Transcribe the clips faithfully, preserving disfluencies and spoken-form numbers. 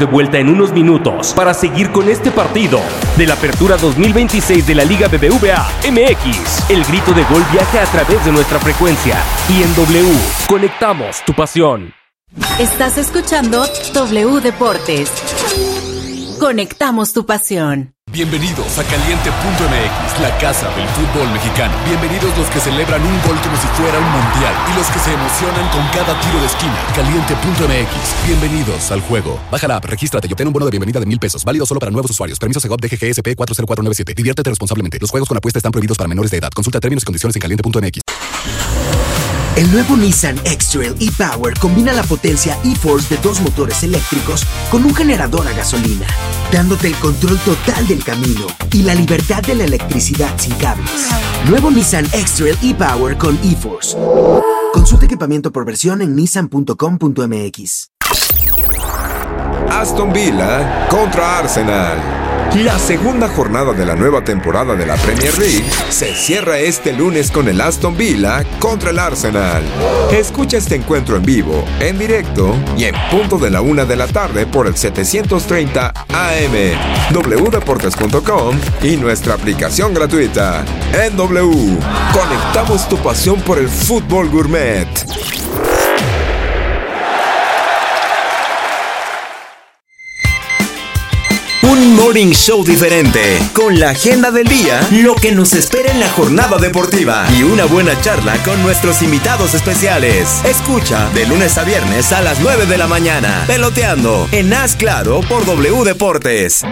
de vuelta en unos minutos para seguir con este partido de la Apertura dos mil veintiséis de la Liga B B V A M X. El grito de gol viaja a través de nuestra frecuencia y en W conectamos tu pasión. Estás escuchando W Deportes. Conectamos tu pasión. Bienvenidos a Caliente punto M X, la casa del fútbol mexicano. Bienvenidos los que celebran un gol como si fuera un mundial y los que se emocionan con cada tiro de esquina. Caliente punto M X, bienvenidos al juego. Baja la app, regístrate y obtén un bono de bienvenida de mil pesos, válido solo para nuevos usuarios. Permiso Segov D G G S P cuatro cero cuatro nueve siete. Diviértete responsablemente. Los juegos con apuesta están prohibidos para menores de edad. Consulta términos y condiciones en caliente punto M X. El nuevo Nissan X-Trail e-Power combina la potencia e-Force de dos motores eléctricos con un generador a gasolina, dándote el control total del camino y la libertad de la electricidad sin cables. Nuevo Nissan X-Trail e-Power con e-Force. Consulta equipamiento por versión en nissan punto com punto m x. Aston Villa contra Arsenal. La segunda jornada de la nueva temporada de la Premier League se cierra este lunes con el Aston Villa contra el Arsenal. Escucha este encuentro en vivo, en directo y en punto de la una de la tarde por el setecientos treinta A M, w deportes punto com y nuestra aplicación gratuita. En W, conectamos tu pasión por el fútbol gourmet. Un morning show diferente, con la agenda del día, lo que nos espera en la jornada deportiva y una buena charla con nuestros invitados especiales. Escucha de lunes a viernes a las nueve de la mañana, Peloteando en Haz Claro por W Deportes.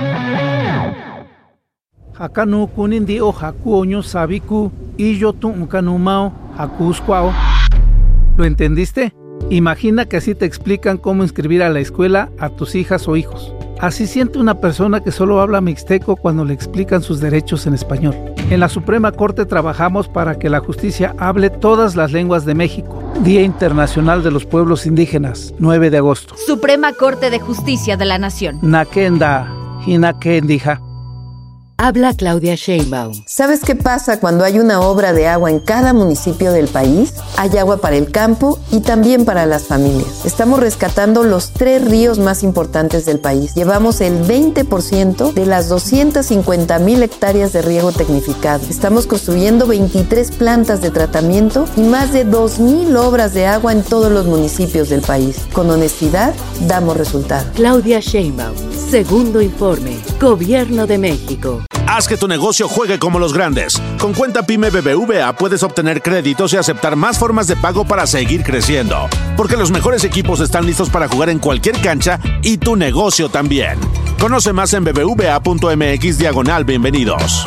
Hakanu kunindi o hakuoño sabiku y yo tu unkanumao hakuskwao. ¿Lo entendiste? Imagina que así te explican cómo inscribir a la escuela a tus hijas o hijos. Así siente una persona que solo habla mixteco cuando le explican sus derechos en español. En la Suprema Corte trabajamos para que la justicia hable todas las lenguas de México. Día Internacional de los Pueblos Indígenas, nueve de agosto. Suprema Corte de Justicia de la Nación. Nakenda, Hinakendija. Habla Claudia Sheinbaum. ¿Sabes qué pasa cuando hay una obra de agua en cada municipio del país? Hay agua para el campo y también para las familias. Estamos rescatando los tres ríos más importantes del país. Llevamos el veinte por ciento de las doscientas cincuenta mil hectáreas de riego tecnificado. Estamos construyendo veintitrés plantas de tratamiento y más de dos mil obras de agua en todos los municipios del país. Con honestidad, damos resultados. Claudia Sheinbaum. Segundo informe. Gobierno de México. Haz que tu negocio juegue como los grandes. Con Cuenta Pyme B B V A puedes obtener créditos y aceptar más formas de pago para seguir creciendo. Porque los mejores equipos están listos para jugar en cualquier cancha y tu negocio también. Conoce más en b b v a punto m x diagonal bienvenidos.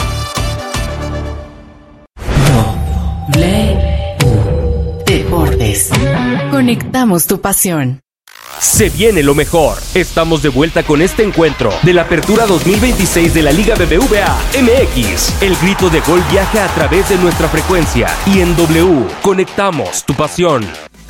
W Deportes. Conectamos tu pasión. Se viene lo mejor. Estamos de vuelta con este encuentro de la Apertura dos mil veintiséis de la Liga B B V A M X. El grito de gol viaja a través de nuestra frecuencia y en W conectamos tu pasión.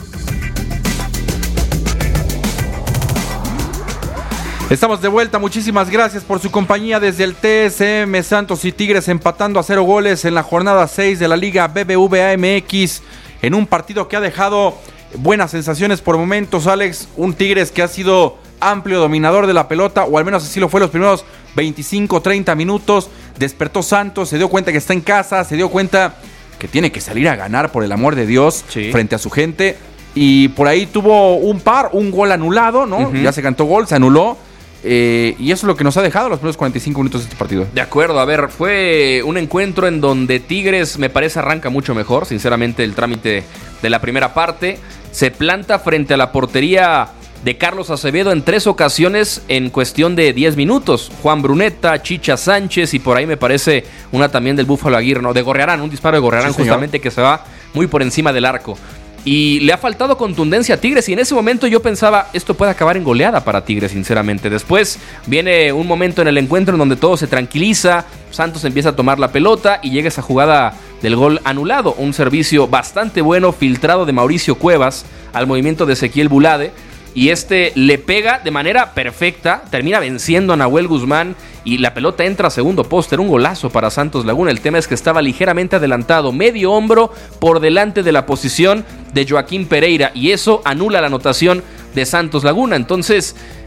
Estamos de vuelta, muchísimas gracias por su compañía desde el T S M Santos y Tigres empatando a cero goles en la jornada seis de la Liga B B V A M X en un partido que ha dejado buenas sensaciones por momentos, Alex. Un Tigres que ha sido amplio dominador de la pelota, o al menos así lo fue los primeros veinticinco treinta minutos. Despertó Santos, se dio cuenta que está en casa, se dio cuenta que tiene que salir a ganar, por el amor de Dios, sí, frente a su gente. Y por ahí tuvo un par, un gol anulado, ¿no? Uh-huh. Ya se cantó gol, se anuló. Eh, y eso es lo que nos ha dejado los primeros cuarenta y cinco minutos de este partido. De acuerdo, a ver, fue un encuentro en donde Tigres, me parece, arranca mucho mejor. Sinceramente, el trámite de la primera parte se planta frente a la portería de Carlos Acevedo en tres ocasiones en cuestión de diez minutos. Juan Bruneta, Chicha Sánchez y por ahí me parece una también del Búfalo Aguirre, no, de Gorrearán, un disparo de Gorrearán, sí, justamente, que se va muy por encima del arco. Y le ha faltado contundencia a Tigres y en ese momento yo pensaba, esto puede acabar en goleada para Tigres, sinceramente. Después viene un momento en el encuentro en donde todo se tranquiliza, Santos empieza a tomar la pelota y llega esa jugada del gol anulado. Un servicio bastante bueno, filtrado de Mauricio Cuevas al movimiento de Ezequiel Bulade. Y este le pega de manera perfecta, termina venciendo a Nahuel Guzmán y la pelota entra a segundo poste. Era un golazo para Santos Laguna. El tema es que estaba ligeramente adelantado, medio hombro por delante de la posición de Joaquín Pereira, y eso anula la anotación de Santos Laguna. Entonces,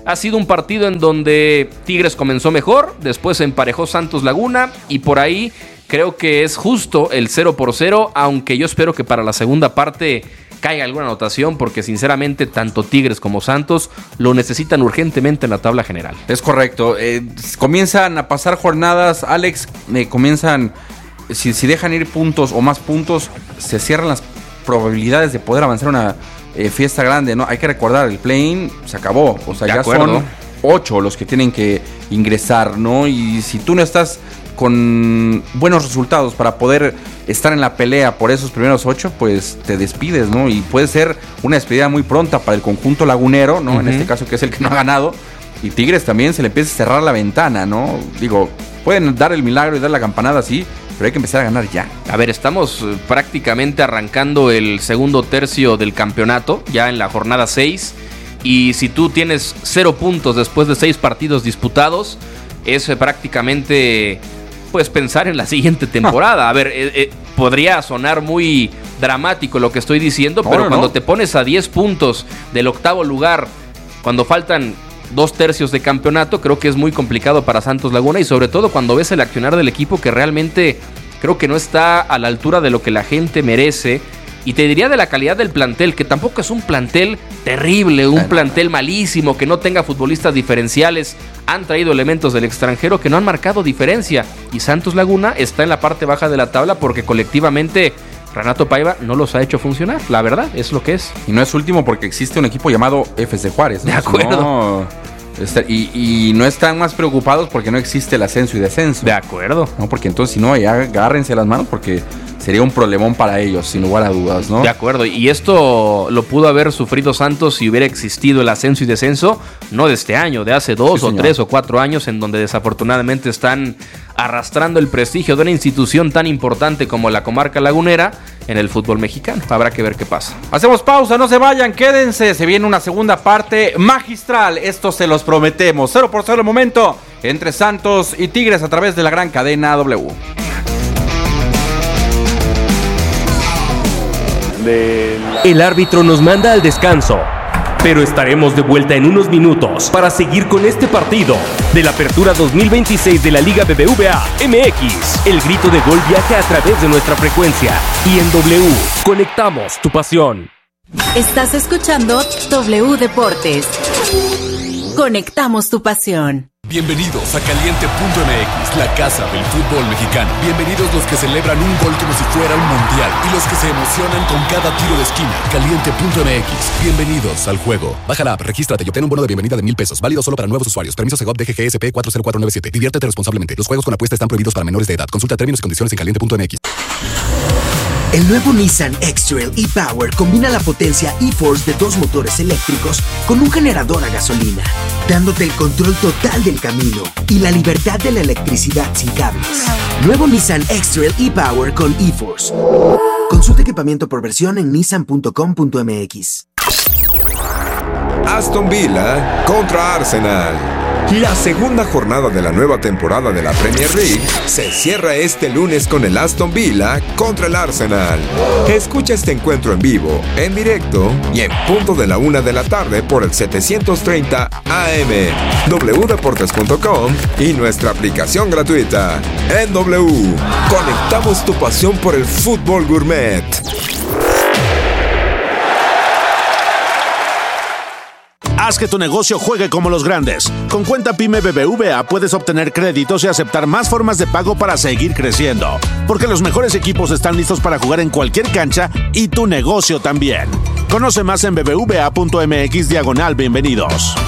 Ha sido un partido en donde Tigres comenzó mejor, después se emparejó Santos Laguna y por ahí creo que es justo el cero por cero, aunque yo espero que para la segunda parte caiga alguna anotación, porque sinceramente tanto Tigres como Santos lo necesitan urgentemente en la tabla general. Es correcto, eh, comienzan a pasar jornadas, Alex, eh, comienzan, si, si dejan ir puntos o más puntos, se cierran las probabilidades de poder avanzar una eh, fiesta grande, ¿no? Hay que recordar, el play-in se acabó, o sea, de ya acuerdo. son ocho los que tienen que ingresar, ¿no? Y si tú no estás con buenos resultados para poder estar en la pelea por esos primeros ocho, pues te despides, ¿no? Y puede ser una despedida muy pronta para el conjunto lagunero, ¿no? Uh-huh. En este caso, que es el que no ha ganado. Y Tigres también se le empieza a cerrar la ventana, ¿no? Digo, pueden dar el milagro y dar la campanada, sí, pero hay que empezar a ganar ya. A ver, estamos prácticamente arrancando el segundo tercio del campeonato, ya en la jornada seis. Y si tú tienes cero puntos después de seis partidos disputados, es prácticamente, pues, pensar en la siguiente temporada. A ver, eh, eh, podría sonar muy dramático lo que estoy diciendo, no, pero no, cuando no. te pones a diez puntos del octavo lugar, cuando faltan dos tercios de campeonato, creo que es muy complicado para Santos Laguna, y sobre todo cuando ves el accionar del equipo, que realmente creo que no está a la altura de lo que la gente merece. Y te diría de la calidad del plantel, que tampoco es un plantel terrible, un plantel malísimo, que no tenga futbolistas diferenciales. Han traído elementos del extranjero que no han marcado diferencia. Y Santos Laguna está en la parte baja de la tabla porque colectivamente Renato Paiva no los ha hecho funcionar. La verdad, es lo que es. Y no es último porque existe un equipo llamado F C Juárez, ¿no? De acuerdo. No, está, y, y no están más preocupados porque no existe el ascenso y descenso. De acuerdo. No, porque entonces si no, ya agárrense las manos porque sería un problemón para ellos, sin lugar a dudas, ¿no? De acuerdo, y esto lo pudo haber sufrido Santos si hubiera existido el ascenso y descenso, no de este año, de hace dos sí, o tres o cuatro años, en donde desafortunadamente están arrastrando el prestigio de una institución tan importante como la comarca lagunera en el fútbol mexicano. Habrá que ver qué pasa. Hacemos pausa, no se vayan, quédense, se viene una segunda parte magistral, esto se los prometemos. Cero por cero el momento entre Santos y Tigres a través de la gran cadena W. El árbitro nos manda al descanso, pero estaremos de vuelta en unos minutos para seguir con este partido de la Apertura dos mil veintiséis de la Liga B B V A M X. El grito de gol viaja a través de nuestra frecuencia y en W conectamos tu pasión. Estás escuchando W Deportes. Conectamos tu pasión. Bienvenidos a Caliente punto M X, la casa del fútbol mexicano. Bienvenidos los que celebran un gol como si fuera un mundial y los que se emocionan con cada tiro de esquina. Caliente punto M X, bienvenidos al juego. Baja la app, regístrate y obtén un bono de bienvenida de mil pesos, válido solo para nuevos usuarios. Permiso Segov D G G S P cuatro cero cuatro nueve siete. Diviértete responsablemente. Los juegos con apuesta están prohibidos para menores de edad. Consulta términos y condiciones en caliente punto M X. El nuevo Nissan X-Trail e-Power combina la potencia e-Force de dos motores eléctricos con un generador a gasolina, dándote el control total del camino y la libertad de la electricidad sin cables. Nuevo Nissan X-Trail e-Power con e-Force. Consulta equipamiento por versión en nissan punto com punto m x. Aston Villa contra Arsenal. La segunda jornada de la nueva temporada de la Premier League se cierra este lunes con el Aston Villa contra el Arsenal. Escucha este encuentro en vivo, en directo y en punto de la una de la tarde por el setecientos treinta A M, w deportes punto com y nuestra aplicación gratuita. En W, conectamos tu pasión por el fútbol gourmet. Haz que tu negocio juegue como los grandes. Con Cuenta PYME B B V A puedes obtener créditos y aceptar más formas de pago para seguir creciendo. Porque los mejores equipos están listos para jugar en cualquier cancha y tu negocio también. Conoce más en bbva punto m x diagonal bienvenidos.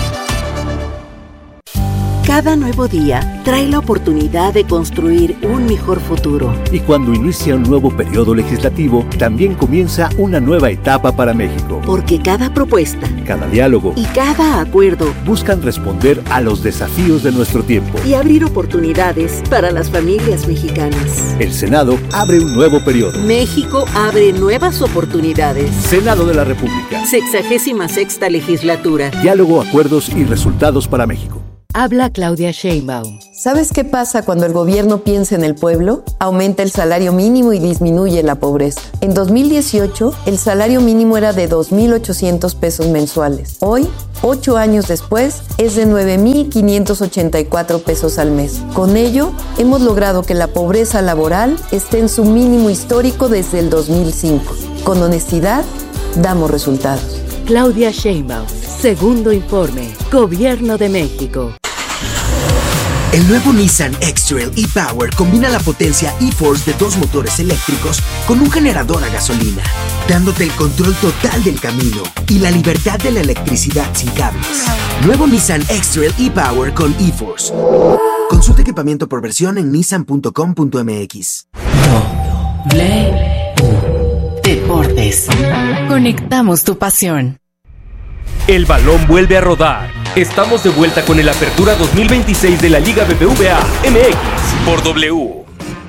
Cada nuevo día trae la oportunidad de construir un mejor futuro. Y cuando inicia un nuevo periodo legislativo, también comienza una nueva etapa para México. Porque cada propuesta, cada diálogo y cada acuerdo buscan responder a los desafíos de nuestro tiempo y abrir oportunidades para las familias mexicanas. El Senado abre un nuevo periodo. México abre nuevas oportunidades. Senado de la República. Sexagésima sexta legislatura. Diálogo, acuerdos y resultados para México. Habla Claudia Sheinbaum. ¿Sabes qué pasa cuando el gobierno piensa en el pueblo? Aumenta el salario mínimo y disminuye la pobreza. En dos mil dieciocho, el salario mínimo era de dos mil ochocientos pesos mensuales. Hoy, ocho años después, es de nueve mil quinientos ochenta y cuatro pesos al mes. Con ello, hemos logrado que la pobreza laboral esté en su mínimo histórico desde el dos mil cinco. Con honestidad, damos resultados. Claudia Sheinbaum, segundo informe, Gobierno de México. El nuevo Nissan X-Trail e-Power combina la potencia e-Force de dos motores eléctricos con un generador a gasolina, dándote el control total del camino y la libertad de la electricidad sin cables. Nuevo Nissan X-Trail e-Power con e-Force. Consulta equipamiento por versión en nissan punto com punto m x. Deportes. Conectamos tu pasión. El balón vuelve a rodar. Estamos de vuelta con el Apertura dos mil veintiséis de la Liga B B V A M X por W.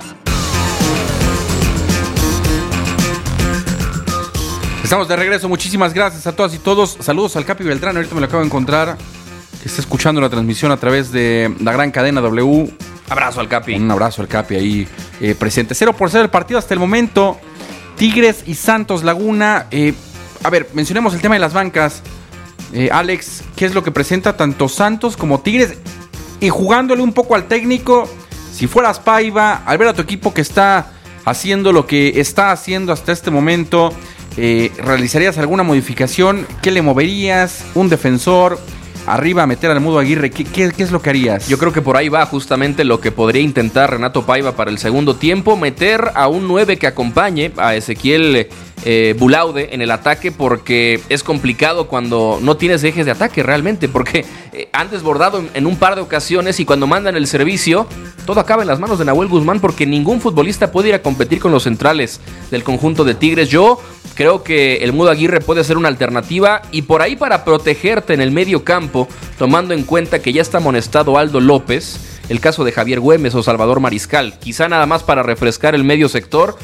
Estamos de regreso. Muchísimas gracias a todas y todos. Saludos al Capi Beltrán. Ahorita me lo acabo de encontrar, que está escuchando la transmisión a través de la gran cadena W. Abrazo al Capi. Un abrazo al Capi ahí eh, presente. Cero por cero el partido hasta el momento. Tigres y Santos Laguna. Eh, a ver, mencionemos el tema de las bancas. Eh, Alex, ¿qué es lo que presenta tanto Santos como Tigres? Y jugándole un poco al técnico, si fueras Paiva, al ver a tu equipo que está haciendo lo que está haciendo hasta este momento, eh, ¿realizarías alguna modificación? ¿Qué le moverías? ¿Un defensor? Arriba, meter al Mudo Aguirre. ¿Qué, qué, ¿Qué es lo que harías? Yo creo que por ahí va justamente lo que podría intentar Renato Paiva para el segundo tiempo. Meter a un nueve que acompañe a Ezequiel eh, Bulaude en el ataque, porque es complicado cuando no tienes ejes de ataque realmente, porque eh, han desbordado en, en un par de ocasiones y cuando mandan el servicio, todo acaba en las manos de Nahuel Guzmán, porque ningún futbolista puede ir a competir con los centrales del conjunto de Tigres. Yo creo que el Mudo Aguirre puede ser una alternativa, y por ahí para protegerte en el medio campo, tomando en cuenta que ya está amonestado Aldo López, el caso de Javier Güemes o Salvador Mariscal, quizá nada más para refrescar el medio sector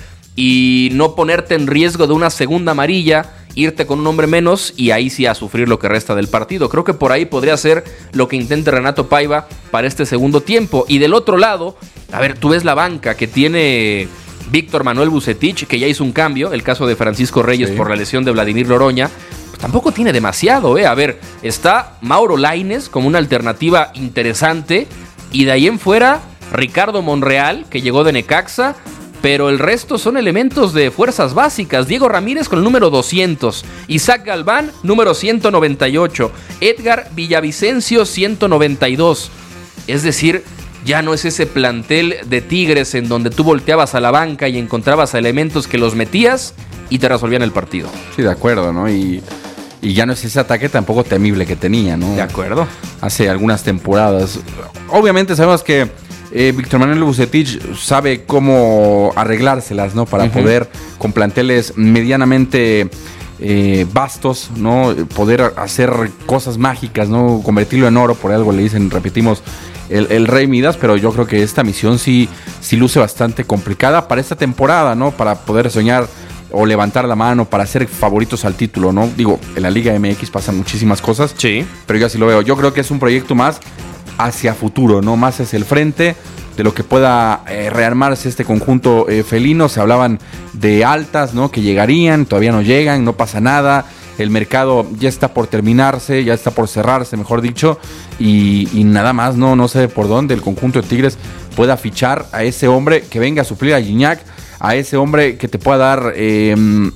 y no ponerte en riesgo de una segunda amarilla, irte con un hombre menos y ahí sí a sufrir lo que resta del partido. Creo que por ahí podría ser lo que intente Renato Paiva para este segundo tiempo. Y del otro lado, a ver, tú ves la banca que tiene Víctor Manuel Vucetich, que ya hizo un cambio, el caso de Francisco Reyes sí. por la lesión de Vladimir Loroña, pues tampoco tiene demasiado, ¿eh? A ver, está Mauro Lainez como una alternativa interesante, y de ahí en fuera, Ricardo Monreal, que llegó de Necaxa, pero el resto son elementos de fuerzas básicas. Diego Ramírez con el número doscientos, Isaac Galván, número ciento noventa y ocho, Edgar Villavicencio, ciento noventa y dos. Es decir, ya no es ese plantel de Tigres en donde tú volteabas a la banca y encontrabas elementos que los metías y te resolvían el partido. Sí, de acuerdo, ¿no? Y, y ya no es ese ataque tampoco temible que tenía, ¿no? De acuerdo. Hace algunas temporadas. Obviamente sabemos que eh, Víctor Manuel Vucetich sabe cómo arreglárselas, ¿no? Para uh-huh. poder, con planteles medianamente eh, vastos, ¿no? Poder hacer cosas mágicas, ¿no? Convertirlo en oro, por algo le dicen, repetimos, El, el Rey Midas, pero yo creo que esta misión sí, sí luce bastante complicada para esta temporada, ¿no? Para poder soñar o levantar la mano, para ser favoritos al título, ¿no? Digo, en la Liga M X pasan muchísimas cosas, sí, pero yo así lo veo. Yo creo que es un proyecto más hacia futuro, ¿no? Más hacia el frente de lo que pueda eh, rearmarse este conjunto eh, felino. Se hablaban de altas, ¿no? Que llegarían, todavía no llegan, no pasa nada. El mercado ya está por terminarse, ya está por cerrarse, mejor dicho, y, y nada más, no, no sé por dónde el conjunto de Tigres pueda fichar a ese hombre que venga a suplir a Gignac, a ese hombre que te pueda dar eh,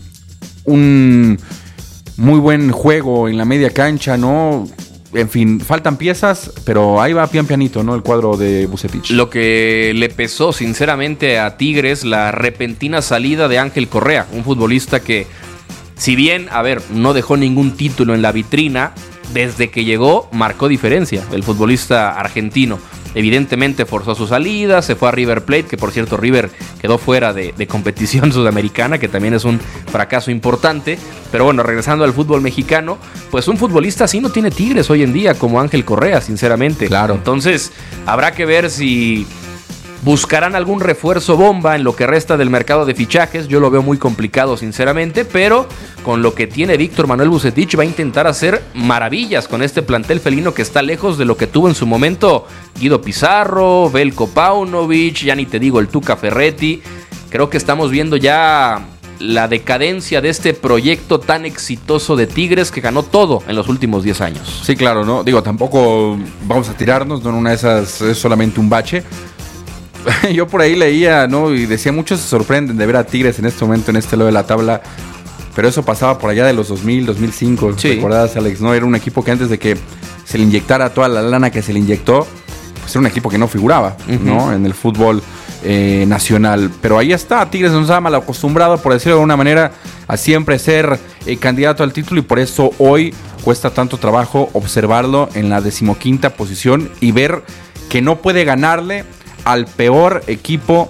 un muy buen juego en la media cancha, ¿no? En fin, faltan piezas, pero ahí va pian pianito, ¿no? El cuadro de Vucetich. Lo que le pesó sinceramente a Tigres, la repentina salida de Ángel Correa, un futbolista que, si bien, a ver, no dejó ningún título en la vitrina, desde que llegó marcó diferencia el futbolista argentino. Evidentemente forzó su salida, se fue a River Plate, que por cierto River quedó fuera de, de competición sudamericana, que también es un fracaso importante. Pero bueno, regresando al fútbol mexicano, pues un futbolista así no tiene Tigres hoy en día como Ángel Correa, sinceramente. Claro. Entonces habrá que ver si Buscarán algún refuerzo bomba en lo que resta del mercado de fichajes. Yo lo veo muy complicado, sinceramente, pero con lo que tiene Víctor Manuel Vucetich va a intentar hacer maravillas con este plantel felino que está lejos de lo que tuvo en su momento Guido Pizarro, Veljko Paunovic, ya ni te digo el Tuca Ferretti. Creo que estamos viendo ya la decadencia de este proyecto tan exitoso de Tigres que ganó todo en los últimos diez años. Sí, claro, ¿no? Digo, tampoco vamos a tirarnos, no en una de esas es solamente un bache. Yo por ahí leía, ¿no? Y decía, muchos se sorprenden de ver a Tigres en este momento, en este lado de la tabla. Pero eso pasaba por allá de los dos mil, dos mil cinco. Sí. ¿Recordás, Alex? No, era un equipo que antes de que se le inyectara toda la lana que se le inyectó, pues era un equipo que no figuraba, uh-huh. ¿no? En el fútbol eh, nacional. Pero ahí está, Tigres nos ha mal acostumbrado, por decirlo de alguna manera, a siempre ser eh, candidato al título, y por eso hoy cuesta tanto trabajo observarlo en la decimoquinta posición y ver que no puede ganarle al peor equipo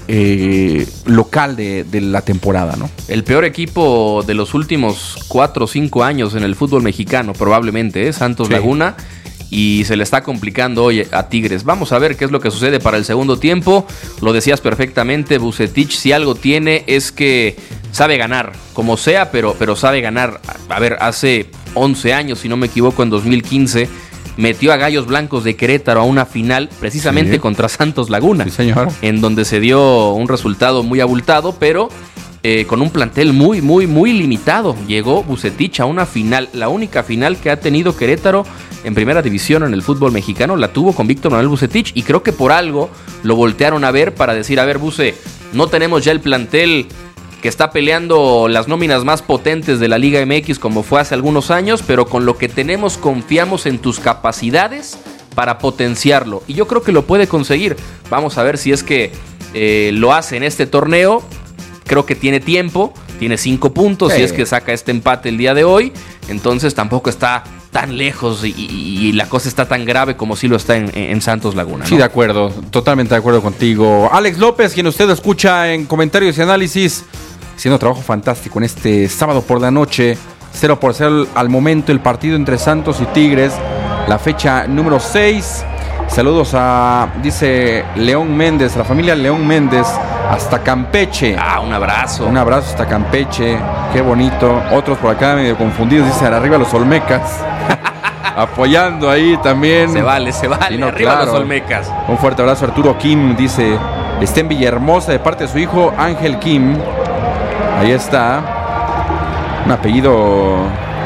eh, local de, de la temporada, ¿no? El peor equipo de los últimos cuatro o cinco años en el fútbol mexicano, probablemente, ¿eh? Santos sí. Laguna, y se le está complicando hoy a Tigres. Vamos a ver qué es lo que sucede para el segundo tiempo. Lo decías perfectamente, Vucetich, si algo tiene es que sabe ganar, como sea, pero, pero sabe ganar. A ver, hace once años, si no me equivoco, en dos mil quince... metió a Gallos Blancos de Querétaro a una final precisamente sí. contra Santos Laguna, sí, señor. En donde se dio un resultado muy abultado, pero eh, con un plantel muy, muy, muy limitado. Llegó Vucetich a una final, la única final que ha tenido Querétaro en primera división en el fútbol mexicano, la tuvo con Víctor Manuel Vucetich, y creo que por algo lo voltearon a ver para decir, a ver, Vuce, no tenemos ya el plantel que está peleando las nóminas más potentes de la Liga M X como fue hace algunos años, pero con lo que tenemos confiamos en tus capacidades para potenciarlo, y yo creo que lo puede conseguir. Vamos a ver si es que eh, lo hace en este torneo. Creo que tiene tiempo, tiene cinco puntos, sí. Si es que saca este empate el día de hoy, entonces tampoco está tan lejos y, y, y la cosa está tan grave como si lo está en, en Santos Laguna, ¿no? Sí, de acuerdo, totalmente de acuerdo contigo. Alex López, quien usted escucha en comentarios y análisis, haciendo trabajo fantástico en este sábado por la noche. Cero por cero al momento el partido entre Santos y Tigres, la fecha número seis. Saludos a, dice León Méndez, la familia León Méndez, hasta Campeche. Ah, un abrazo. Un abrazo hasta Campeche, qué bonito. Otros por acá medio confundidos, dicen arriba los Olmecas. Apoyando ahí también. Se vale, se vale, no, arriba claro. Los Olmecas. Un fuerte abrazo. Arturo Kim dice, está en Villahermosa de parte de su hijo Ángel Kim. Ahí está. Un apellido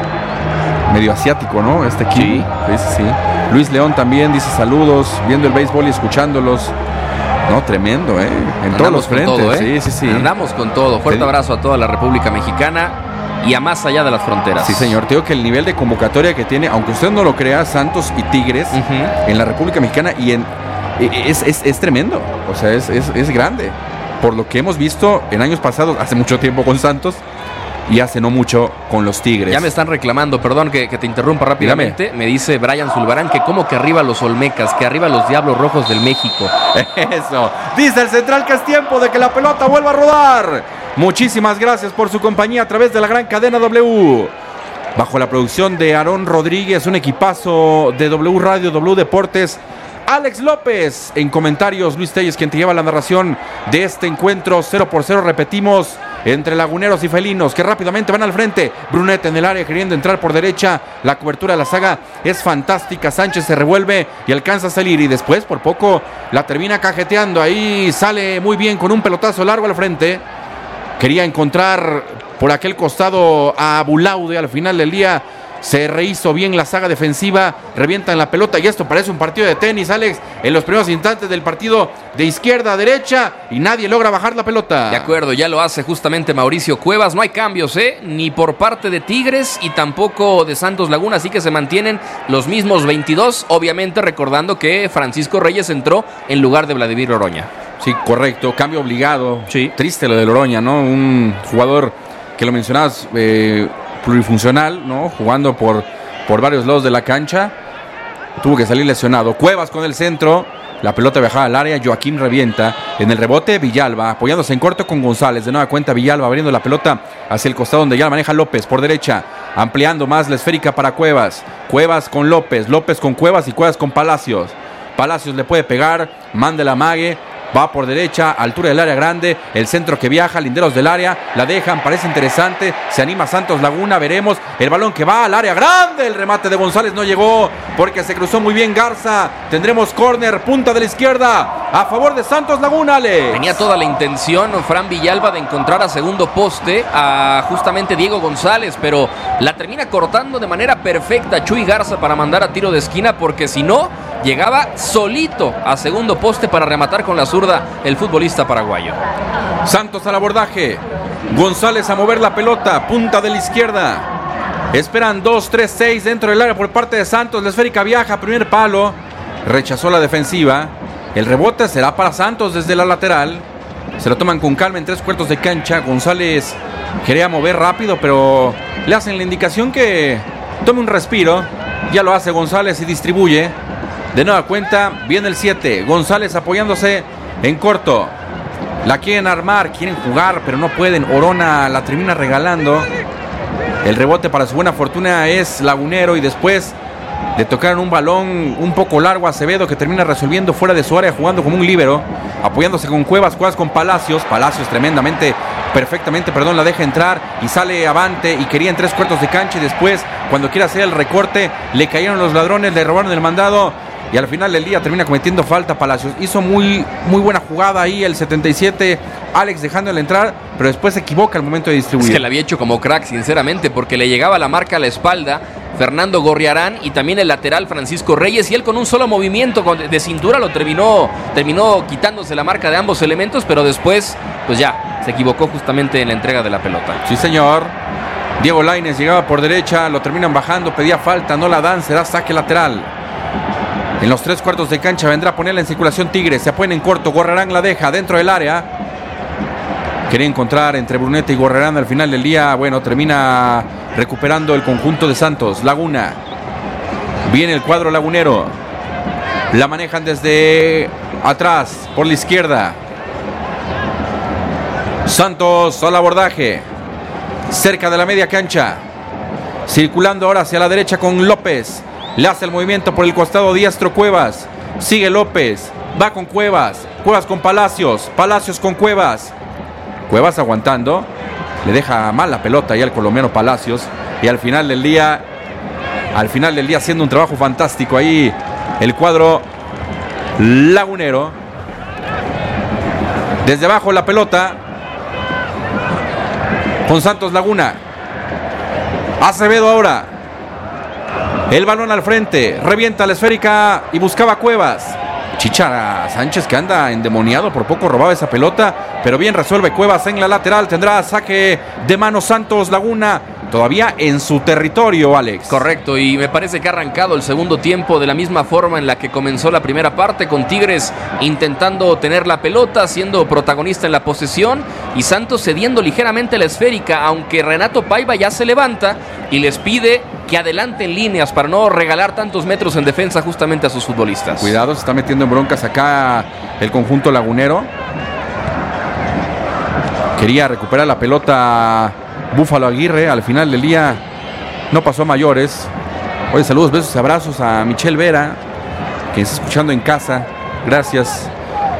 medio asiático, ¿no? Este Kim. Sí. Sí, sí, sí. Luis León también dice saludos, viendo el béisbol y escuchándolos. No, tremendo, ¿eh? En Andamos todos los frentes. Todo, ¿eh? Sí, sí, sí. Andamos con todo. Fuerte el... abrazo a toda la República Mexicana y a más allá de las fronteras. Sí, señor. Te digo que el nivel de convocatoria que tiene, aunque usted no lo crea, Santos y Tigres uh-huh. en la República Mexicana y en es, es, es tremendo. O sea, es, es, es grande. Por lo que hemos visto en años pasados, hace mucho tiempo con Santos y hace no mucho con los Tigres. Ya me están reclamando, perdón que, que te interrumpa rápidamente. Dígame. Me dice Brian Zulbarán que como que arriba los Olmecas, que arriba los Diablos Rojos del México. Eso, dice el central que es tiempo de que la pelota vuelva a rodar. Muchísimas gracias por su compañía a través de la gran cadena W. Bajo la producción de Aarón Rodríguez, un equipazo de W Radio, W Deportes. Alex López en comentarios, Luis Telles quien te lleva la narración de este encuentro. Cero por cero, repetimos, entre laguneros y felinos que rápidamente van al frente. Brunet en el área queriendo entrar por derecha. La cobertura de la saga es fantástica. Sánchez se revuelve y alcanza a salir, y después por poco la termina cajeteando. Ahí sale muy bien con un pelotazo largo al frente. Quería encontrar por aquel costado a Bulaude. Al final del día se rehizo bien la saga defensiva, revientan la pelota y esto parece un partido de tenis, Alex, en los primeros instantes del partido, de izquierda a derecha, y nadie logra bajar la pelota. De acuerdo, ya lo hace justamente Mauricio Cuevas. No hay cambios, ¿eh? Ni por parte de Tigres y tampoco de Santos Laguna, así que se mantienen los mismos veintidós, obviamente recordando que Francisco Reyes entró en lugar de Vladimir Oroña. Sí, correcto, cambio obligado. Sí. Triste lo de Oroña, ¿no? Un jugador que lo mencionabas, eh, plurifuncional, ¿no? Jugando por, por varios lados de la cancha. Tuvo que salir lesionado. Cuevas con el centro. La pelota viajaba al área. Joaquín revienta. En el rebote, Villalba. Apoyándose en corto con González. De nueva cuenta, Villalba abriendo la pelota hacia el costado donde ya la maneja López. Por derecha. Ampliando más la esférica para Cuevas. Cuevas con López. López con Cuevas y Cuevas con Palacios. Palacios le puede pegar. Manda la mague. Va por derecha, altura del área grande, el centro que viaja, linderos del área, la dejan, parece interesante, se anima Santos Laguna, veremos el balón que va al área grande, el remate de González no llegó porque se cruzó muy bien Garza, tendremos córner, punta de la izquierda, a favor de Santos Laguna, Alex. Tenía toda la intención Fran Villalba de encontrar a segundo poste a justamente Diego González, pero la termina cortando de manera perfecta Chuy Garza para mandar a tiro de esquina, porque si no, llegaba solito a segundo poste para rematar con la zurda el futbolista paraguayo. Santos al abordaje, González a mover la pelota, punta de la izquierda. Esperan dos, tres, seis dentro del área por parte de Santos. La esférica viaja, primer palo, rechazó la defensiva. El rebote será para Santos desde la lateral. Se lo toman con calma en tres cuartos de cancha. González quería mover rápido, pero le hacen la indicación que tome un respiro. Ya lo hace González y distribuye. De nueva cuenta, viene el siete. González apoyándose en corto. La quieren armar, quieren jugar, pero no pueden. Orona la termina regalando. El rebote para su buena fortuna es Lagunero, y después le tocaron un balón un poco largo a Acevedo, que termina resolviendo fuera de su área, jugando como un líbero, apoyándose con Cuevas, Cuevas con Palacios. Palacios tremendamente, perfectamente, perdón, la deja entrar y sale avante, y quería en tres cuartos de cancha, y después, cuando quiere hacer el recorte, le cayeron los ladrones, le robaron el mandado. Y al final del día termina cometiendo falta Palacios. Hizo muy, muy buena jugada ahí el setenta y siete, Alex, dejándole entrar, pero después se equivoca al momento de distribuir. Es que la había hecho como crack, sinceramente, porque le llegaba la marca a la espalda Fernando Gorriarán y también el lateral Francisco Reyes, y él con un solo movimiento de cintura lo terminó, terminó quitándose la marca de ambos elementos, pero después, pues ya, se equivocó justamente en la entrega de la pelota. Sí, señor. Diego Lainez llegaba por derecha, lo terminan bajando, pedía falta, no la dan, será saque lateral. En los tres cuartos de cancha vendrá a ponerla en circulación Tigres. Se apoyan en corto. Gorrarán la deja dentro del área. Quería encontrar entre Brunete y Gorrarán al final del día. Bueno, termina recuperando el conjunto de Santos. Laguna. Viene el cuadro lagunero. La manejan desde atrás, por la izquierda. Santos al abordaje. Cerca de la media cancha. Circulando ahora hacia la derecha con López. Le hace el movimiento por el costado diestro Cuevas. Sigue López. Va con Cuevas. Cuevas con Palacios. Palacios con Cuevas. Cuevas aguantando. Le deja mal la pelota ya al colombiano Palacios. Y al final del día, al final del día haciendo un trabajo fantástico ahí el cuadro lagunero. Desde abajo la pelota con Santos Laguna. Acevedo ahora. El balón al frente, revienta la esférica y buscaba Cuevas. Chichara Sánchez, que anda endemoniado, por poco robaba esa pelota, pero bien resuelve Cuevas en la lateral. Tendrá saque de mano Santos Laguna, todavía en su territorio, Alex. Correcto, y me parece que ha arrancado el segundo tiempo de la misma forma en la que comenzó la primera parte, con Tigres intentando tener la pelota, siendo protagonista en la posesión, y Santos cediendo ligeramente la esférica, aunque Renato Paiva ya se levanta y les pide que adelanten líneas para no regalar tantos metros en defensa justamente a sus futbolistas. Cuidado, se está metiendo en broncas acá el conjunto lagunero. Quería recuperar la pelota Búfalo Aguirre, al final del día no pasó a mayores. Oye, saludos, besos y abrazos a Michelle Vera, que está escuchando en casa. Gracias.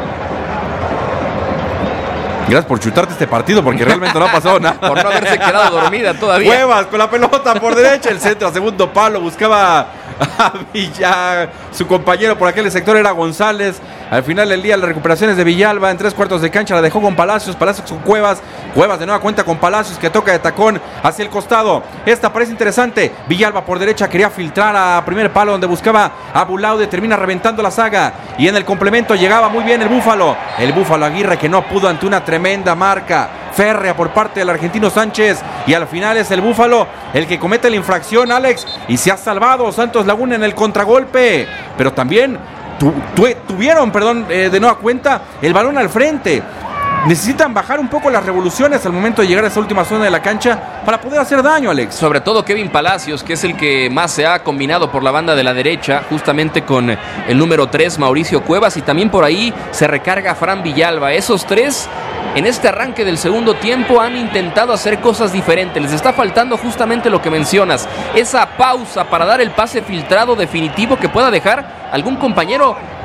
Gracias por chutarte este partido, porque realmente no ha pasado nada. Por no haberse quedado dormida todavía. Cuevas con la pelota por derecha, el centro a segundo palo, buscaba a Villa, su compañero por aquel sector era González. Al final del día, las recuperaciones de Villalba en tres cuartos de cancha, la dejó con Palacios, Palacios con Cuevas, Cuevas de nueva cuenta con Palacios, que toca de tacón hacia el costado. Esta parece interesante, Villalba por derecha, quería filtrar a primer palo donde buscaba a Bulaude, termina reventando la saga, y en el complemento llegaba muy bien el Búfalo, el Búfalo Aguirre, que no pudo ante una tremenda marca férrea por parte del argentino Sánchez, y al final es el Búfalo el que comete la infracción, Alex, y se ha salvado Santos Laguna en el contragolpe, pero también tu, tu, tuvieron, perdón, eh, de nueva cuenta el balón al frente. Necesitan bajar un poco las revoluciones al momento de llegar a esa última zona de la cancha para poder hacer daño, Alex. Sobre todo Kevin Palacios, que es el que más se ha combinado por la banda de la derecha, justamente con el número tres, Mauricio Cuevas, y también por ahí se recarga Fran Villalba. Esos tres, en este arranque del segundo tiempo, han intentado hacer cosas diferentes. Les está faltando justamente lo que mencionas, esa pausa para dar el pase filtrado definitivo que pueda dejar algún compañero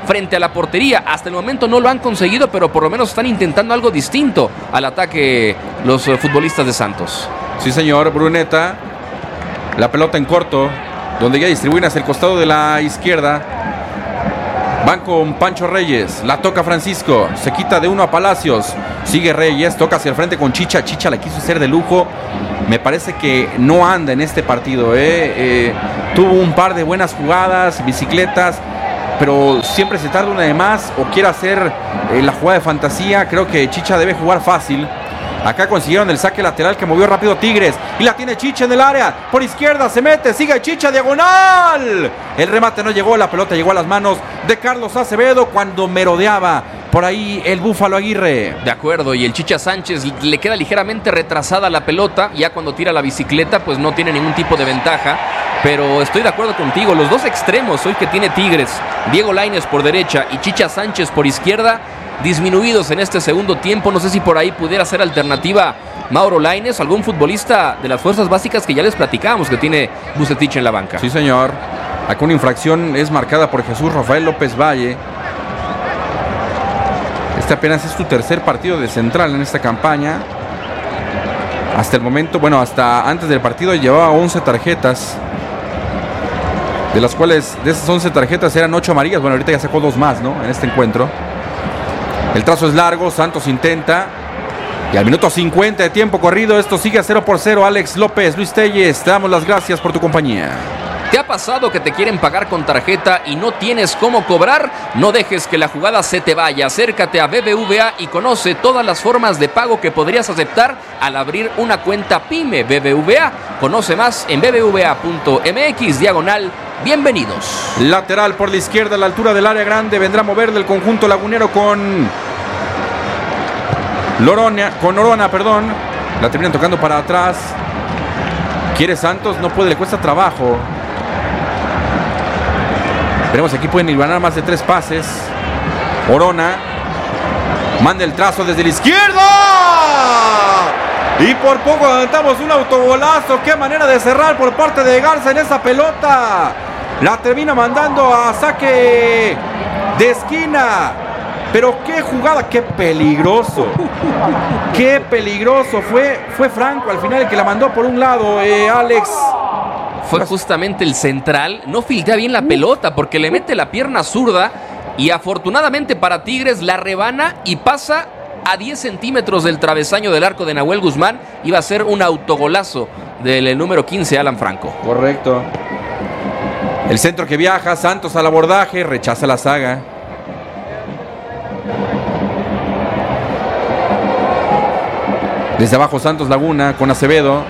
frente a la portería. Hasta el momento no lo han conseguido, pero por lo menos están intentando algo distinto al ataque los uh, futbolistas de Santos. Sí, señor, Bruneta. La pelota en corto, donde ya distribuyen hacia el costado de la izquierda. Van con Pancho Reyes, la toca Francisco, se quita de uno a Palacios, sigue Reyes, toca hacia el frente con Chicha, Chicha la quiso hacer de lujo, me parece que no anda en este partido, ¿eh? Eh, tuvo un par de buenas jugadas, bicicletas, pero siempre se tarda una de más o quiere hacer eh, la jugada de fantasía. Creo que Chicha debe jugar fácil. Acá consiguieron el saque lateral que movió rápido Tigres. Y la tiene Chicha en el área. Por izquierda se mete. Sigue Chicha, diagonal. El remate no llegó. La pelota llegó a las manos de Carlos Acevedo cuando merodeaba por ahí el Búfalo Aguirre. De acuerdo. Y el Chicha Sánchez le queda ligeramente retrasada la pelota. Ya cuando tira la bicicleta pues no tiene ningún tipo de ventaja. Pero estoy de acuerdo contigo. Los dos extremos hoy que tiene Tigres, Diego Lainez por derecha y Chicha Sánchez por izquierda, disminuidos en este segundo tiempo. No sé si por ahí pudiera ser alternativa Mauro Lainez, algún futbolista de las fuerzas básicas que ya les platicamos que tiene Vucetich en la banca. Sí, señor. Acá una infracción es marcada por Jesús Rafael López Valle. Este apenas es tu tercer partido de central en esta campaña. Hasta el momento, bueno, hasta antes del partido llevaba once tarjetas, de las cuales de esas once tarjetas eran ocho amarillas. Bueno, ahorita ya sacó dos más, ¿no? En este encuentro. El trazo es largo, Santos intenta. Y al minuto cincuenta de tiempo corrido, esto sigue a cero por cero. Alex López, Luis Telles, te damos las gracias por tu compañía. ¿Te ha pasado que te quieren pagar con tarjeta y no tienes cómo cobrar? No dejes que la jugada se te vaya. Acércate a B B V A y conoce todas las formas de pago que podrías aceptar al abrir una cuenta PYME B B V A. Conoce más en bbva.mx diagonal. Bienvenidos. Lateral por la izquierda a la altura del área grande. Vendrá a mover del conjunto lagunero con Lorona, con Orona, perdón. La terminan tocando para atrás. Quiere Santos, no puede, le cuesta trabajo. Veremos si aquí pueden hilvanar más de tres pases. Orona manda el trazo desde la izquierda. Y por poco adelantamos un autogolazo. Qué manera de cerrar por parte de Garza en esa pelota. La termina mandando a saque de esquina. Pero qué jugada, qué peligroso. Qué peligroso. Fue, fue Franco al final el que la mandó por un lado, eh, Alex. Fue justamente el central. No filtra bien la pelota porque le mete la pierna zurda. Y afortunadamente para Tigres la rebana y pasa a diez centímetros del travesaño del arco de Nahuel Guzmán. Iba a ser un autogolazo del número quince, Alan Franco. Correcto. El centro que viaja, Santos al abordaje, rechaza la saga. Desde abajo Santos Laguna con Acevedo.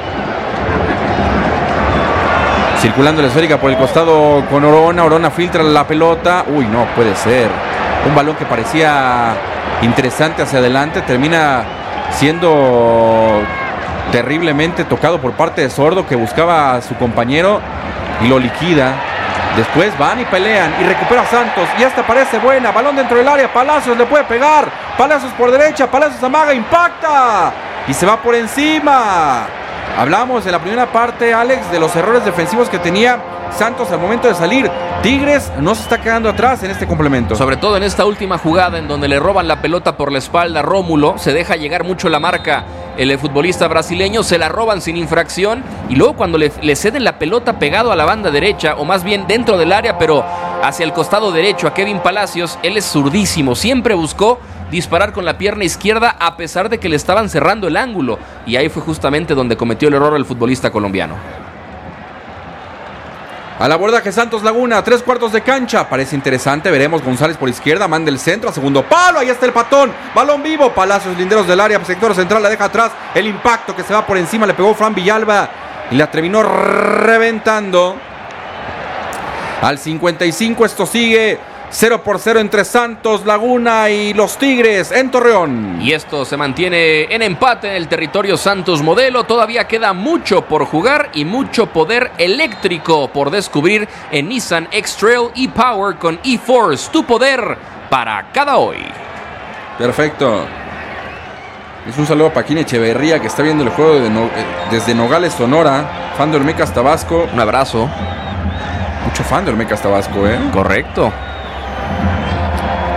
Circulando la esférica por el costado con Orona. Orona filtra la pelota. Uy, no puede ser. Un balón que parecía interesante hacia adelante. Termina siendo terriblemente tocado por parte de Sordo, que buscaba a su compañero y lo liquida. Después van y pelean y recupera Santos. Y esta parece buena. Balón dentro del área. Palacios le puede pegar. Palacios por derecha. Palacios amaga. Impacta. Y se va por encima. Hablamos en la primera parte, Alex, de los errores defensivos que tenía Santos al momento de salir. Tigres no se está quedando atrás en este complemento. Sobre todo en esta última jugada en donde le roban la pelota por la espalda a Rómulo. Se deja llegar mucho la marca el futbolista brasileño. Se la roban sin infracción. Y luego cuando le, le ceden la pelota pegado a la banda derecha, o más bien dentro del área, pero hacia el costado derecho a Kevin Palacios, él es zurdísimo. Siempre buscó disparar con la pierna izquierda a pesar de que le estaban cerrando el ángulo. Y ahí fue justamente donde cometió el error el futbolista colombiano. Al abordaje Santos Laguna, tres cuartos de cancha. Parece interesante, veremos. González por izquierda, manda el centro a segundo palo. Ahí está el patón, balón vivo. Palacios, linderos del área, sector central, la deja atrás. El impacto que se va por encima, le pegó Fran Villalba y la terminó reventando. Al cincuenta y cinco esto sigue cero por cero entre Santos Laguna y los Tigres en Torreón. Y esto se mantiene en empate en el territorio Santos Modelo. Todavía queda mucho por jugar y mucho poder eléctrico por descubrir en Nissan X-Trail e-Power con e-Force. Tu poder para cada hoy. Perfecto. Es un saludo a Paquín Echeverría, que está viendo el juego de no, desde Nogales, Sonora. Fan de Olmecas Tabasco. Un abrazo. Mucho fan de Olmecas Tabasco, ¿eh? Correcto.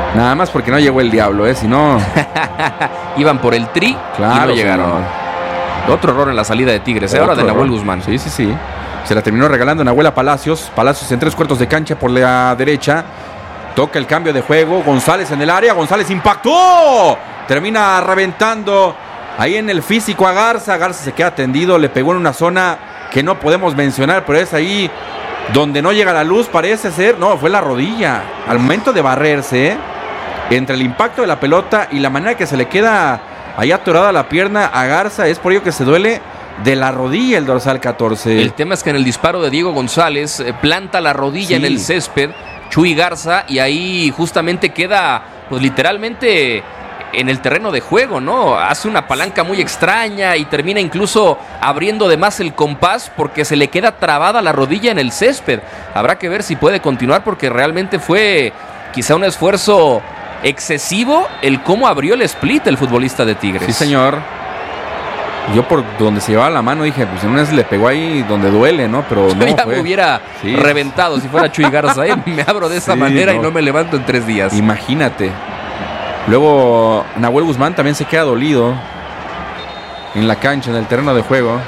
Nada más porque no llegó el diablo, ¿eh? Si no... Iban por el tri claro, y no llegaron. Señor. Otro error en la salida de Tigres, ¿eh? Ahora de Nahuel Guzmán. Sí, sí, sí. Se la terminó regalando Nahuel a Palacios. Palacios en tres cuartos de cancha por la derecha. Toca el cambio de juego. González en el área. González impactó. Termina reventando ahí en el físico a Garza. Garza se queda tendido. Le pegó en una zona que no podemos mencionar, pero es ahí donde no llega la luz, parece ser. No, fue la rodilla. Al momento de barrerse, ¿eh? Entre el impacto de la pelota y la manera que se le queda ahí atorada la pierna a Garza, es por ello que se duele de la rodilla el dorsal catorce. El tema es que en el disparo de Diego González eh, planta la rodilla sí. en el césped Chuy Garza y ahí justamente queda pues literalmente en el terreno de juego, ¿no? Hace una palanca muy extraña y termina incluso abriendo de más el compás porque se le queda trabada la rodilla en el césped. Habrá que ver si puede continuar porque realmente fue quizá un esfuerzo excesivo el cómo abrió el split el futbolista de Tigres. Sí, señor. Yo por donde se llevaba la mano dije, pues en una vez le pegó ahí donde duele, ¿no? Pero yo no ya fue. Me hubiera sí. reventado si fuera Chuy Garza. ¿eh? Me abro de esa sí, manera no. y no me levanto en tres días. Imagínate. Luego Nahuel Guzmán también se queda dolido en la cancha, en el terreno de juego.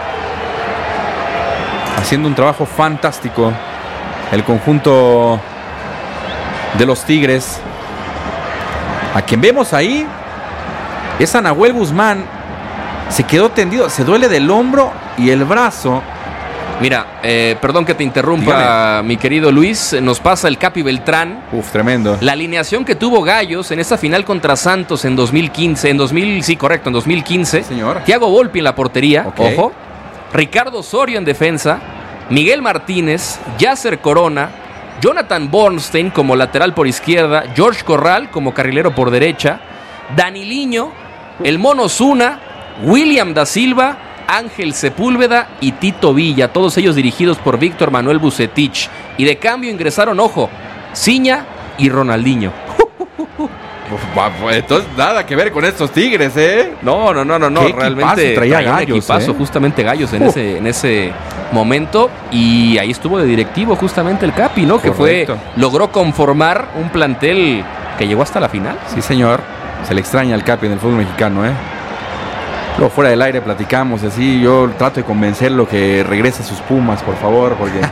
Haciendo un trabajo fantástico el conjunto de los Tigres. A quien vemos ahí es a Nahuel Guzmán. Se quedó tendido, se duele del hombro y el brazo. Mira, eh, perdón que te interrumpa, dígame. Mi querido Luis. Nos pasa el Capi Beltrán. Uf, tremendo. La alineación que tuvo Gallos en esa final contra Santos en dos mil quince. En dos mil, sí, correcto, en dos mil quince. Sí, señor. Thiago Volpi en la portería, okay. ojo. Ricardo Osorio en defensa. Miguel Martínez, Yasser Corona, Jonathan Bornstein como lateral por izquierda, George Corral como carrilero por derecha, Daniliño, el Mono Zuna, William da Silva, Ángel Sepúlveda y Tito Villa, todos ellos dirigidos por Víctor Manuel Bucetich. Y de cambio ingresaron, ojo, Ciña y Ronaldinho. Entonces nada que ver con estos Tigres, ¿eh? No, no, no, no, no. Realmente traía, traía gallos, un equipazo, ¿eh? justamente Gallos en, uh. ese, en ese momento. Y ahí estuvo de directivo justamente el Capi, ¿no? Correcto. Que fue, logró conformar un plantel que llegó hasta la final. Sí, señor. Se le extraña al Capi en el fútbol mexicano, ¿eh? Luego fuera del aire platicamos así. Yo trato de convencerlo que regrese a sus Pumas, por favor, porque...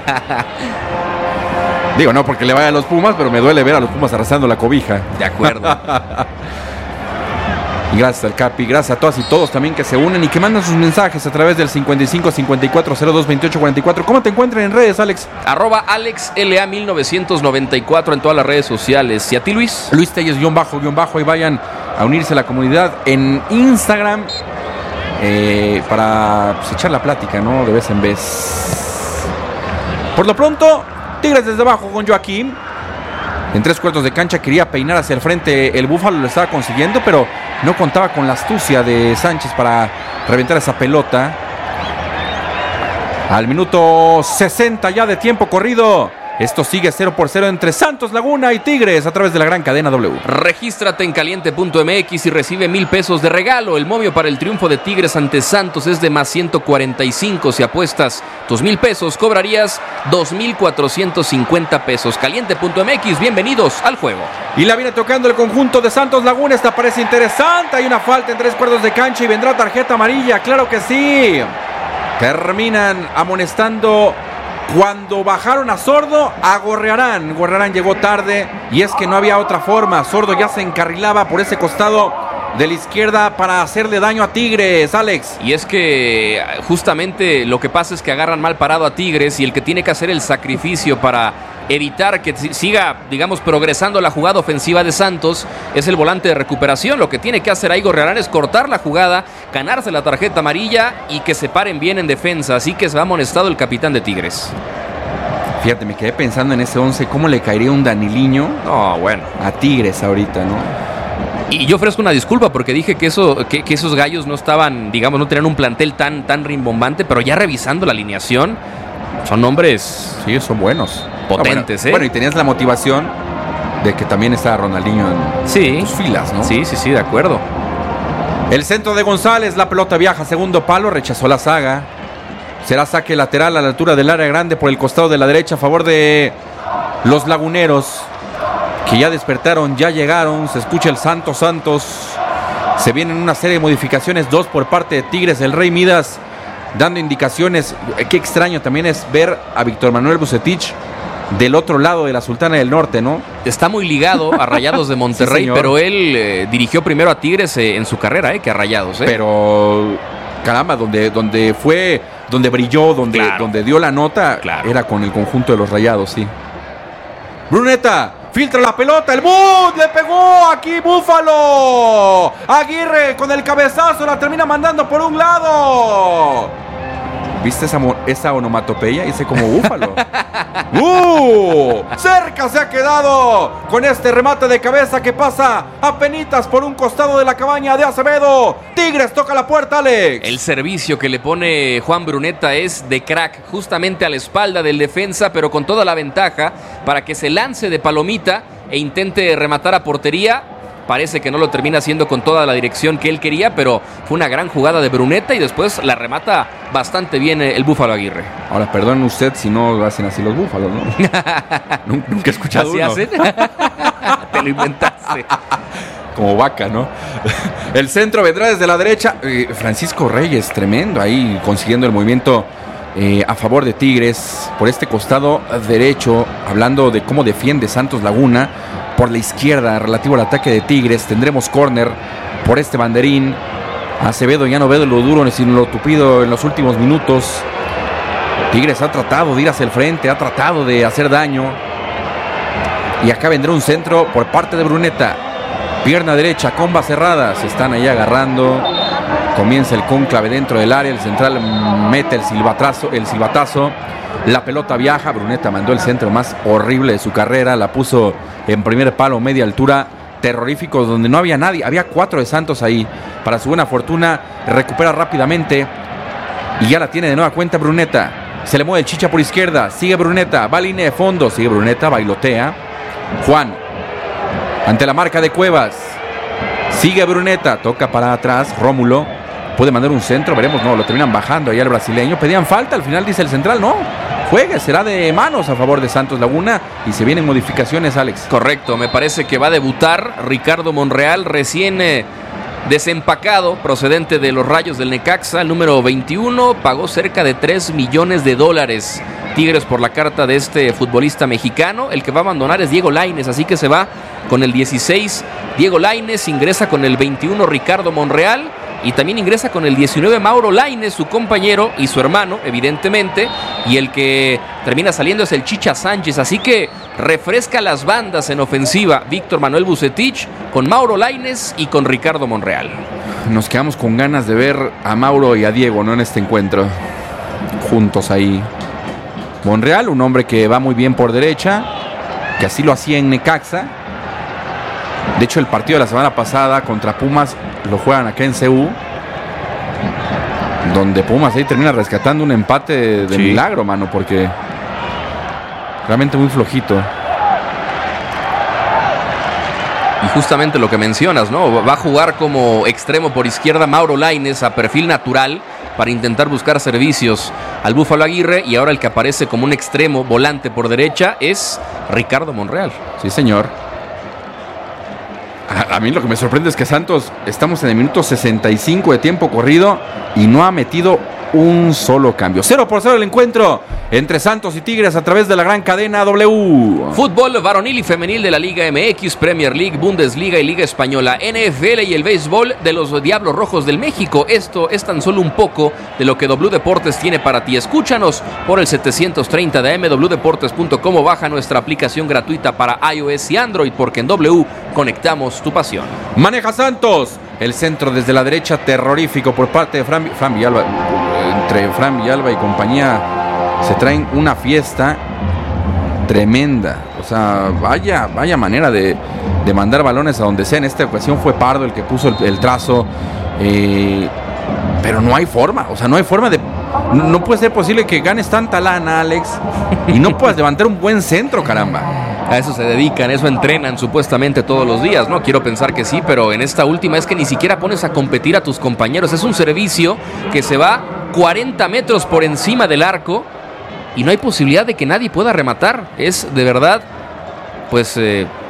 Digo, no porque le vaya a los Pumas, pero me duele ver a los Pumas arrasando la cobija. De acuerdo. Y gracias al Capi, gracias a todas y todos también que se unen y que mandan sus mensajes a través del cincuenta y cinco cincuenta y cuatro cero dos veintiocho cuarenta y cuatro. ¿Cómo te encuentran en redes, Alex? Arroba Alex L A mil novecientos noventa y cuatro en todas las redes sociales. ¿Y a ti, Luis? Luis Telles, guión bajo, guión bajo. Y vayan a unirse a la comunidad en Instagram eh, para pues, echar la plática, ¿no? De vez en vez. Por lo pronto, Tigres desde abajo con Joaquín. En tres cuartos de cancha quería peinar hacia el frente el Búfalo, lo estaba consiguiendo, pero no contaba con la astucia de Sánchez para reventar esa pelota. Al minuto sesenta ya de tiempo corrido. Esto sigue cero por cero entre Santos Laguna y Tigres a través de la gran cadena W. Regístrate en caliente punto m x y recibe mil pesos de regalo. El momio para el triunfo de Tigres ante Santos es de más ciento cuarenta y cinco. Si apuestas tus mil pesos, cobrarías dos mil cuatrocientos cincuenta pesos. caliente punto m x, bienvenidos al juego. Y la viene tocando el conjunto de Santos Laguna. Esta parece interesante. Hay una falta en tres cuartos de cancha y vendrá tarjeta amarilla. Claro que sí. Terminan amonestando. Cuando bajaron a Sordo, a Gorrearán. Gorrearán llegó tarde y es que no había otra forma. Sordo ya se encarrilaba por ese costado de la izquierda para hacerle daño a Tigres, Alex. Y es que justamente lo que pasa es que agarran mal parado a Tigres y el que tiene que hacer el sacrificio para evitar que siga, digamos, progresando la jugada ofensiva de Santos es el volante de recuperación. Lo que tiene que hacer ahí Gorrearán es cortar la jugada, ganarse la tarjeta amarilla y que se paren bien en defensa. Así que se va amonestado el capitán de Tigres. Fíjate, me quedé pensando en ese once, ¿cómo le caería un Daniliño? No, bueno. A Tigres ahorita, ¿no? Y yo ofrezco una disculpa porque dije que, eso, que, que esos gallos no estaban, digamos, no tenían un plantel tan, tan rimbombante, pero ya revisando la alineación, son nombres... Sí, son buenos. Potentes, ah, bueno, ¿eh? Bueno, y tenías la motivación de que también estaba Ronaldinho en sí. tus filas, ¿no? Sí, sí, sí, de acuerdo. El centro de González, la pelota viaja, segundo palo, rechazó la zaga. Será saque lateral a la altura del área grande por el costado de la derecha a favor de los laguneros. que ya despertaron, ya llegaron, se escucha el Santos Santos. Se vienen una serie de modificaciones, dos por parte de Tigres. El Rey Midas dando indicaciones. Qué extraño también es ver a Víctor Manuel Vucetich del otro lado de la Sultana del Norte, ¿no? Está muy ligado a Rayados de Monterrey, sí, pero él eh, dirigió primero a Tigres eh, en su carrera, eh, que a Rayados. Eh. Pero, caramba, donde, donde fue, donde brilló, donde, claro. donde dio la nota, claro. era con el conjunto de los Rayados, sí. Bruneta. Filtra la pelota, el Bud, le pegó aquí Búfalo. Aguirre con el cabezazo la termina mandando por un lado. ¿Viste esa, esa onomatopeya? Hice como Búfalo. ¡Uh! Cerca se ha quedado con este remate de cabeza que pasa apenitas por un costado de la cabaña de Acevedo. Tigres toca la puerta, Alex. El servicio que le pone Juan Bruneta es de crack, justamente a la espalda del defensa, pero con toda la ventaja para que se lance de palomita e intente rematar a portería. Parece que no lo termina haciendo con toda la dirección que él quería, pero fue una gran jugada de Bruneta y después la remata bastante bien el Búfalo Aguirre. Ahora, perdón usted si no hacen así los búfalos, ¿no? Nunca he escuchado ¿Así uno. hacen? Te lo inventaste. Como vaca, ¿no? El centro vendrá desde la derecha. Eh, Francisco Reyes, tremendo ahí, consiguiendo el movimiento eh, a favor de Tigres. Por este costado derecho, hablando de cómo defiende Santos Laguna. Por la izquierda, relativo al ataque de Tigres, tendremos córner por este banderín. Acevedo ya no ve lo duro sino lo tupido en los últimos minutos. Tigres ha tratado de ir hacia el frente, ha tratado de hacer daño. Y acá vendrá un centro por parte de Bruneta. Pierna derecha, comba cerrada, se están ahí agarrando. Comienza el cónclave dentro del área, el central mete el silbatazo, el silbatazo. La pelota viaja, Bruneta mandó el centro más horrible de su carrera, la puso en primer palo, media altura, terrorífico, donde no había nadie, había cuatro de Santos ahí. Para su buena fortuna, recupera rápidamente y ya la tiene de nueva cuenta Bruneta. Se le mueve el Chicha por izquierda, sigue Bruneta, va a línea de fondo, sigue Bruneta, bailotea. Juan, ante la marca de Cuevas, sigue Bruneta, toca para atrás, Rómulo. Puede mandar un centro, veremos, no, lo terminan bajando ahí al brasileño. Pedían falta, al final dice el central, no. Juegue, será de manos a favor de Santos Laguna y se vienen modificaciones, Alex. Correcto, me parece que va a debutar Ricardo Monreal, recién eh, desempacado, procedente de los Rayos del Necaxa, el número veintiuno, pagó cerca de tres millones de dólares. Tigres por la carta de este futbolista mexicano. El que va a abandonar es Diego Lainez, así que se va con el dieciséis Diego Lainez, ingresa con el veintiuno Ricardo Monreal. Y también ingresa con el diecinueve Mauro Lainez, su compañero y su hermano, evidentemente. Y el que termina saliendo es el Chicha Sánchez. Así que refresca las bandas en ofensiva Víctor Manuel Vucetich con Mauro Lainez y con Ricardo Monreal. Nos quedamos con ganas de ver a Mauro y a Diego, ¿no? En este encuentro. Juntos ahí. Monreal, un hombre que va muy bien por derecha, que así lo hacía en Necaxa. De hecho, el partido de la semana pasada contra Pumas lo juegan acá en C U, donde Pumas ahí termina rescatando un empate de, de sí. milagro, mano, porque realmente muy flojito. Y justamente lo que mencionas, ¿no? Va a jugar como extremo por izquierda Mauro Lainez a perfil natural para intentar buscar servicios al Búfalo Aguirre, y ahora el que aparece como un extremo volante por derecha es Ricardo Monreal. Sí, señor. A, a mí lo que me sorprende es que Santos, estamos en el minuto sesenta y cinco de tiempo corrido y no ha metido un solo cambio. Cero por cero el encuentro entre Santos y Tigres a través de la gran cadena W. Fútbol varonil y femenil de la Liga M X, Premier League, Bundesliga y Liga Española, N F L y el béisbol de los Diablos Rojos del México. Esto es tan solo un poco de lo que W Deportes tiene para ti. Escúchanos por el setecientos treinta de A M, w deportes punto com, o baja nuestra aplicación gratuita para iOS y Android, porque en W conectamos tu pasión. Maneja Santos. El centro desde la derecha, terrorífico por parte de Fran, Fran Villalba. Entre Fran Villalba y compañía se traen una fiesta tremenda. O sea, vaya, vaya manera de, de mandar balones a donde sea. En esta ocasión fue Pardo el que puso el, el trazo. Eh, pero no hay forma. O sea, no hay forma de... No puede ser posible que ganes tanta lana, Alex, y no puedas levantar un buen centro, caramba. A eso se dedican, eso entrenan supuestamente todos los días, ¿no? Quiero pensar que sí, pero en esta última es que ni siquiera pones a competir a tus compañeros. Es un servicio que se va cuarenta metros por encima del arco y no hay posibilidad de que nadie pueda rematar. Es de verdad, pues, eh,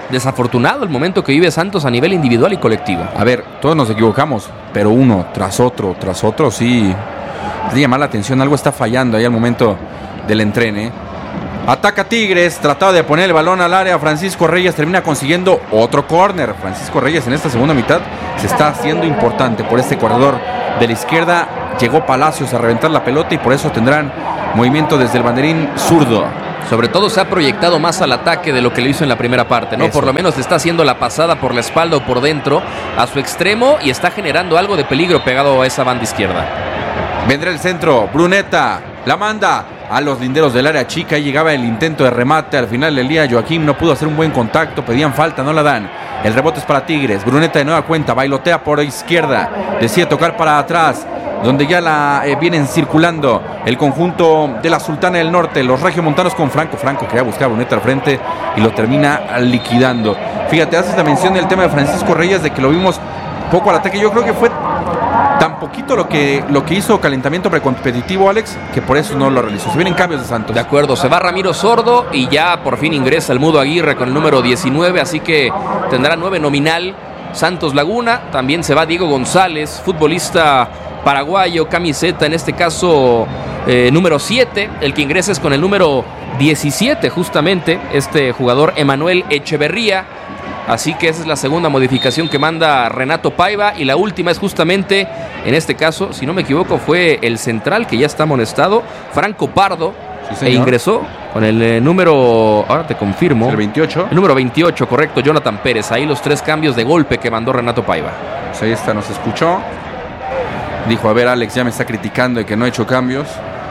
desafortunado el momento que vive Santos a nivel individual y colectivo. A ver, todos nos equivocamos, pero uno tras otro, tras otro, sí, de llamar la atención, algo está fallando ahí al momento del entrene. Ataca Tigres, trataba de poner el balón al área, Francisco Reyes termina consiguiendo otro córner. Francisco Reyes en esta segunda mitad se está haciendo importante por este corredor de la izquierda. Llegó Palacios a reventar la pelota y por eso tendrán movimiento desde el banderín zurdo. Sobre todo se ha proyectado más al ataque de lo que lo hizo en la primera parte, ¿no? Eso. Por lo menos le está haciendo la pasada por la espalda o por dentro a su extremo y está generando algo de peligro pegado a esa banda izquierda. Vendrá el centro, Bruneta, la manda a los linderos del área chica y llegaba el intento de remate. Al final del día Joaquín no pudo hacer un buen contacto, pedían falta, no la dan. El rebote es para Tigres, Bruneta de nueva cuenta, bailotea por izquierda, decide tocar para atrás, donde ya la eh, vienen circulando el conjunto de la Sultana del Norte, los regiomontanos con Franco. Franco quería buscar a Bruneta al frente y lo termina liquidando. Fíjate, haces la mención del tema de Francisco Reyes, de que lo vimos poco al ataque. Yo creo que fue tan poquito lo que, lo que hizo calentamiento precompetitivo, Alex, que por eso no lo realizó. Se vienen cambios de Santos. De acuerdo, se va Ramiro Sordo y ya por fin ingresa el Mudo Aguirre con el número diecinueve, así que tendrá nueve nominal Santos Laguna. También se va Diego González, futbolista paraguayo, camiseta en este caso eh, número siete. El que ingresa es con el número diecisiete justamente, este jugador Emanuel Echeverría. Así que esa es la segunda modificación que manda Renato Paiva. Y la última es justamente, en este caso, si no me equivoco, fue el central que ya está amonestado, Franco Pardo, sí, e ingresó con el eh, número, ahora te confirmo, el veintiocho. El número veintiocho, correcto, Jonathan Pérez. Ahí los tres cambios de golpe que mandó Renato Paiva. Pues ahí está, nos escuchó. Dijo, a ver, Alex ya me está criticando de que no he hecho cambios.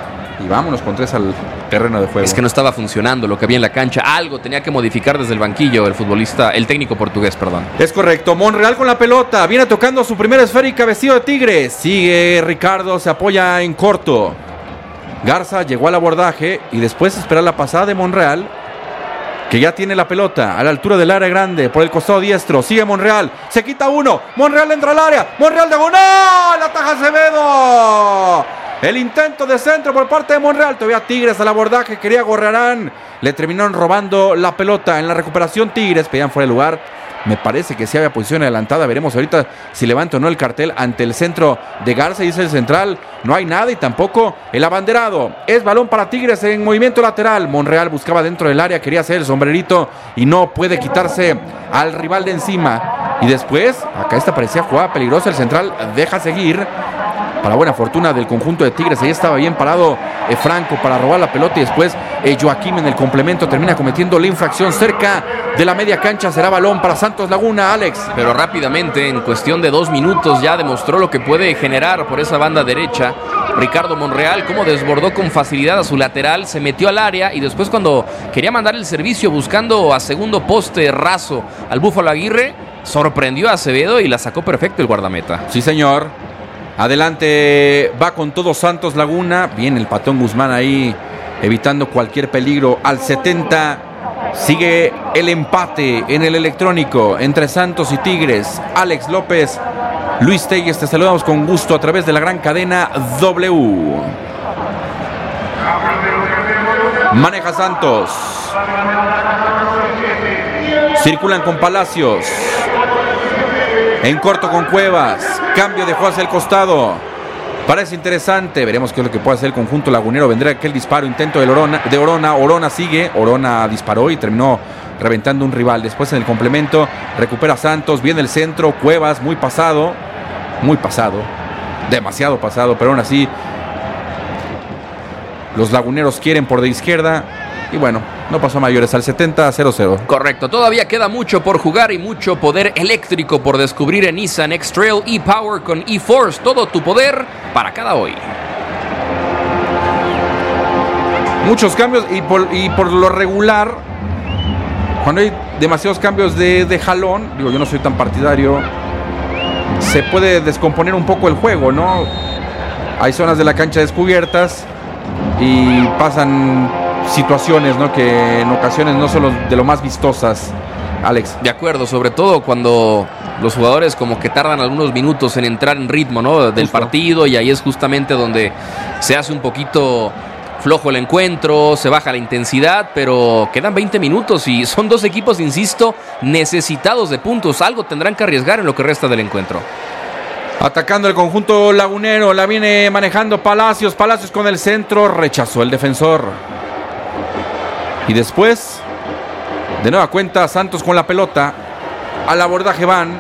Y vámonos con tres al terreno de juego. Es que no estaba funcionando lo que había en la cancha. Algo tenía que modificar desde el banquillo el futbolista, el técnico portugués, perdón. Es correcto. Monreal con la pelota. Viene tocando su primera esférica vestido de Tigres. Sigue Ricardo, se apoya en corto. Garza llegó al abordaje y después espera la pasada de Monreal, que ya tiene la pelota a la altura del área grande por el costado diestro. Sigue Monreal, se quita uno. Monreal entra al área. Monreal diagonal. Ataja Acevedo. El intento de centro por parte de Monreal. Todavía Tigres al abordaje. Quería Gorrarán. Le terminaron robando la pelota. En la recuperación Tigres pedían fuera de lugar. Me parece que sí había posición adelantada. Veremos ahorita si levanta o no el cartel ante el centro de Garza. Dice el central. No hay nada y tampoco el abanderado. Es balón para Tigres en movimiento lateral. Monreal buscaba dentro del área. Quería hacer el sombrerito y no puede quitarse al rival de encima. Y después, acá esta parecía jugada peligrosa. El central deja seguir. Para buena fortuna del conjunto de Tigres, ahí estaba bien parado eh, Franco para robar la pelota y después eh, Joaquín en el complemento termina cometiendo la infracción cerca de la media cancha. Será balón para Santos Laguna, Alex. Pero rápidamente, en cuestión de dos minutos, ya demostró lo que puede generar por esa banda derecha Ricardo Monreal, cómo desbordó con facilidad a su lateral, se metió al área y después cuando quería mandar el servicio buscando a segundo poste raso al Búfalo Aguirre, sorprendió a Acevedo y la sacó perfecto el guardameta. Sí, señor. Adelante, va con todo Santos Laguna. Bien el Patón Guzmán ahí, evitando cualquier peligro. Al setenta sigue el empate en el electrónico entre Santos y Tigres. Alex López, Luis Telles, te saludamos con gusto a través de la gran cadena W. Maneja Santos. Circulan con Palacios. En corto con Cuevas. Cambio de juego hacia el costado. Parece interesante. Veremos qué es lo que puede hacer el conjunto lagunero. Vendrá aquel disparo, intento de Orona. De Orona. Orona sigue. Orona disparó y terminó reventando un rival. Después en el complemento recupera Santos. Viene el centro. Cuevas muy pasado. Muy pasado. Demasiado pasado. Pero aún así los laguneros quieren por de izquierda. Y bueno, no pasó a mayores. Al setenta, cero cero. Correcto, todavía queda mucho por jugar y mucho poder eléctrico por descubrir en Nissan X-Trail e-Power con e-Force. Todo tu poder para cada hoy. Muchos cambios y por, y por lo regular, cuando hay demasiados cambios de, de jalón, digo, yo no soy tan partidario, se puede descomponer un poco el juego, ¿no? Hay zonas de la cancha descubiertas y pasan situaciones, ¿no?, que en ocasiones no son los de lo más vistosas, Alex. De acuerdo, sobre todo cuando los jugadores como que tardan algunos minutos en entrar en ritmo, ¿no?, del Justo. partido, y ahí es justamente donde se hace un poquito flojo el encuentro, se baja la intensidad, pero quedan veinte minutos y son dos equipos, insisto, necesitados de puntos. Algo tendrán que arriesgar en lo que resta del encuentro. Atacando el conjunto lagunero, la viene manejando Palacios, Palacios con el centro, rechazó el defensor. Y después, de nueva cuenta, Santos con la pelota, al abordaje van.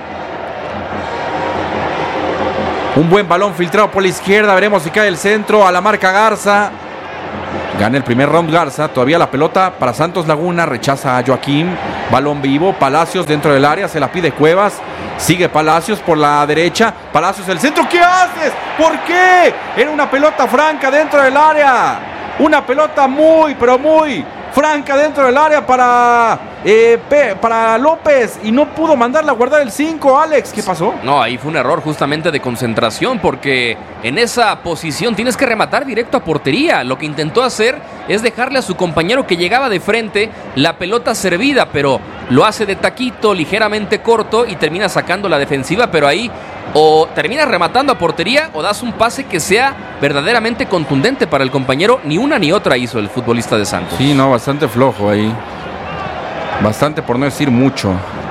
Un buen balón filtrado por la izquierda, veremos si cae el centro, a la marca Garza. Gana el primer round Garza, todavía la pelota para Santos Laguna, rechaza a Joaquín, balón vivo, Palacios dentro del área, se la pide Cuevas, sigue Palacios por la derecha, Palacios el centro, ¿qué haces? ¿Por qué? Era una pelota franca dentro del área, una pelota muy, pero muy franca dentro del área para, eh, P, para López y no pudo mandarla a guardar el cinco. Alex, ¿qué pasó? No, ahí fue un error justamente de concentración porque en esa posición tienes que rematar directo a portería. Lo que intentó hacer es dejarle a su compañero que llegaba de frente la pelota servida, pero lo hace de taquito, ligeramente corto y termina sacando la defensiva, pero ahí o terminas rematando a portería o das un pase que sea verdaderamente contundente para el compañero. Ni una ni otra hizo el futbolista de Santos. Sí, no, bastante flojo ahí. Bastante, por no decir mucho.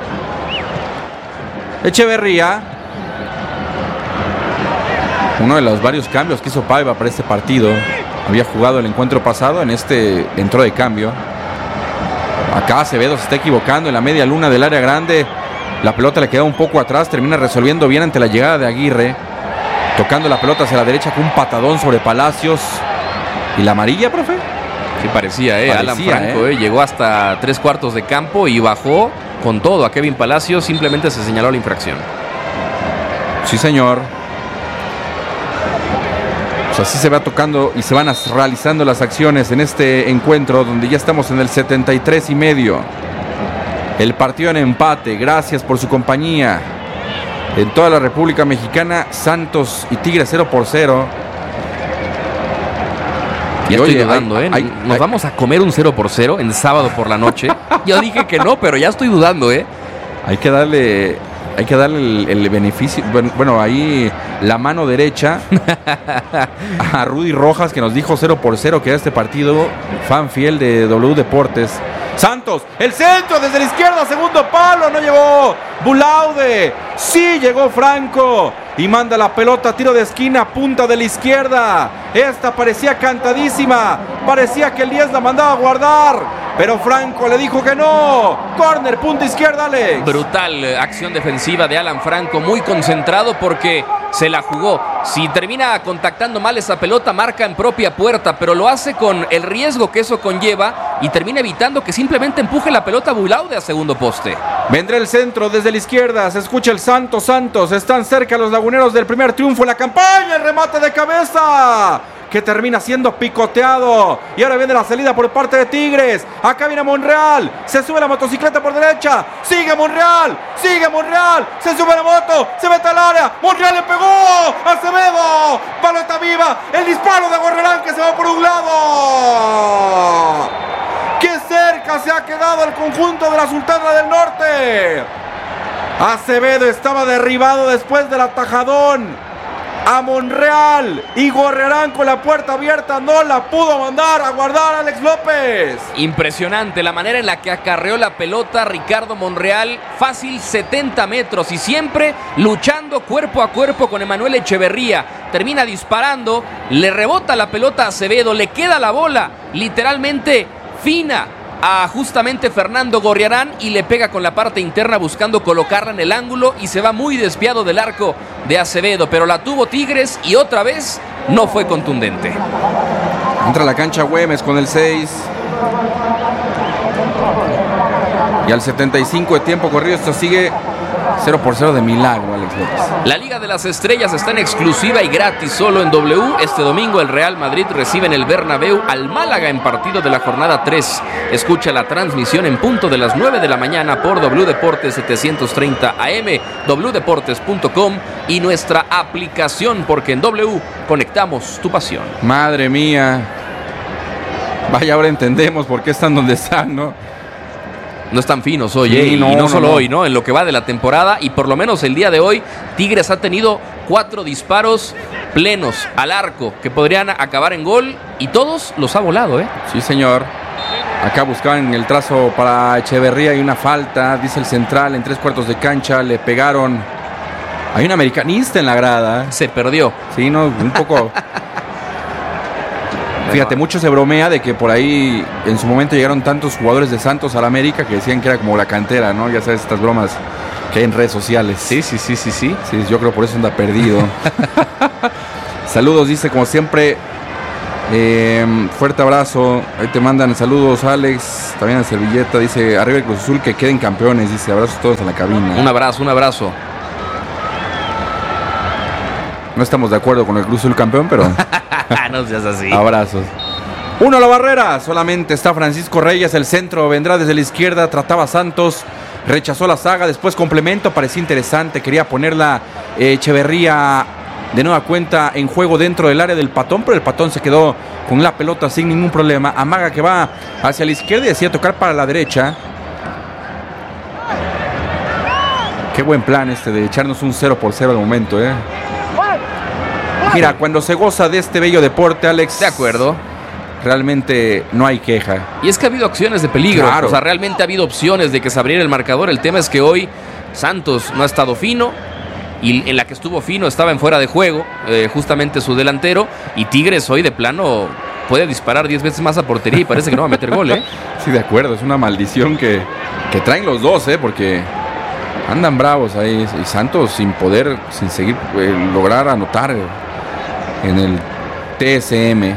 Echeverría. Uno de los varios cambios que hizo Paiva para este partido. Había jugado el encuentro pasado, en este entró de cambio. Acá Acevedo se está equivocando en la media luna del área grande. La pelota le queda un poco atrás, termina resolviendo bien ante la llegada de Aguirre. Tocando la pelota hacia la derecha con un patadón sobre Palacios. ¿Y la amarilla, profe? Sí, parecía, ¿eh? Parecía, Alan Franco, ¿eh? ¿eh? Llegó hasta tres cuartos de campo y bajó con todo a Kevin Palacios. Simplemente se señaló la infracción. Sí, señor. Pues así se va tocando y se van realizando las acciones en este encuentro donde ya estamos en el setenta y tres y medio. El partido en empate, gracias por su compañía. En toda la República Mexicana, Santos y Tigres cero por cero. Ya estoy dudando, ¿eh? Hay, Nos hay, vamos a comer un cero por cero en sábado por la noche. Yo dije que no, pero ya estoy dudando, ¿eh? Hay que darle, hay que darle el, el beneficio. Bueno, bueno, ahí la mano derecha a Rudy Rojas, que nos dijo cero por cero que era este partido, fan fiel de W Deportes. Santos, el centro desde la izquierda, segundo palo, no llegó Bulaude, sí llegó Franco y manda la pelota, tiro de esquina, punta de la izquierda. Esta parecía cantadísima, parecía que el diez la mandaba a guardar, pero Franco le dijo que no. Córner, punta izquierda, Alex. Brutal acción defensiva de Alan Franco, muy concentrado porque se la jugó. Si termina contactando mal esa pelota, marca en propia puerta, pero lo hace con el riesgo que eso conlleva y termina evitando que simplemente empuje la pelota a Bulaude a segundo poste. Vendrá el centro desde la izquierda, se escucha el Santos Santos, están cerca los laguneros del primer triunfo en la campaña, el remate de cabeza que termina siendo picoteado y ahora viene la salida por parte de Tigres. Acá viene Monreal, se sube la motocicleta por derecha, sigue Monreal, sigue Monreal, se sube la moto, se mete al área, Monreal le pegó, Acevedo, pelota viva, el disparo de Gorrerán que se va por un lado. ¡Qué cerca se ha quedado el conjunto de la Sultana del Norte! Acevedo estaba derribado después del atajadón a Monreal y Gorrerán con la puerta abierta no la pudo mandar a guardar a Alex López. Impresionante la manera en la que acarreó la pelota Ricardo Monreal, fácil setenta metros y siempre luchando cuerpo a cuerpo con Emanuel Echeverría. Termina disparando, le rebota la pelota a Acevedo, le queda la bola literalmente fina a justamente Fernando Gorriarán y le pega con la parte interna buscando colocarla en el ángulo y se va muy desviado del arco de Acevedo, pero la tuvo Tigres y otra vez no fue contundente. Entra a la cancha Güemes con el seis y al setenta y cinco de tiempo corrido esto sigue cero por cero de milagro, Alex López. La Liga de las Estrellas está en exclusiva y gratis solo en W. Este domingo el Real Madrid recibe en el Bernabéu al Málaga en partido de la jornada tres. Escucha la transmisión en punto de las nueve de la mañana por W Deportes setecientos treinta A M, w deportes punto com y nuestra aplicación, porque en W conectamos tu pasión. Madre mía. Vaya, ahora entendemos por qué están donde están, ¿no? No están finos hoy, Sí, ¿eh? no, y no, no, solo no. hoy, ¿no? En lo que va de la temporada y por lo menos el día de hoy, Tigres ha tenido cuatro disparos plenos al arco que podrían acabar en gol y todos los ha volado, ¿eh? Sí, señor. Acá buscaban el trazo para Echeverría y una falta, dice el central, en tres cuartos de cancha, le pegaron. Hay un americanista en la grada. Se perdió. Sí, no, un poco... Fíjate, mucho se bromea de que por ahí en su momento llegaron tantos jugadores de Santos al América que decían que era como la cantera, ¿no? Ya sabes, estas bromas que hay en redes sociales. Sí, sí, sí, sí, sí. Sí, yo creo por eso anda perdido. Saludos, dice como siempre. Eh, fuerte abrazo. Ahí te mandan saludos, Alex. También a Servilleta. Dice, arriba el Cruz Azul, que queden campeones. Dice, abrazos todos en la cabina. Un abrazo, un abrazo. No estamos de acuerdo con el Cruz Azul campeón, pero... No seas así. Abrazos. Uno a la barrera. Solamente está Francisco Reyes. El centro vendrá desde la izquierda. Trataba Santos. Rechazó la saga. Después complemento. Parecía interesante. Quería ponerla eh, Echeverría de nueva cuenta en juego dentro del área del Patón. Pero el Patón se quedó con la pelota sin ningún problema. Amaga que va hacia la izquierda y decía tocar para la derecha. Qué buen plan este de echarnos un cero por cero al momento, eh. Mira, cuando se goza de este bello deporte, Alex. De acuerdo. Realmente no hay queja. Y es que ha habido acciones de peligro. Claro. O sea, realmente ha habido opciones de que se abriera el marcador. El tema es que hoy Santos no ha estado fino. Y en la que estuvo fino estaba en fuera de juego. Eh, justamente su delantero. Y Tigres hoy de plano puede disparar diez veces más a portería y parece que no va a meter gol, ¿eh? Sí, de acuerdo. Es una maldición que, que traen los dos, ¿eh? Porque andan bravos ahí. Y Santos sin poder, sin seguir, eh, lograr anotar en el T S M.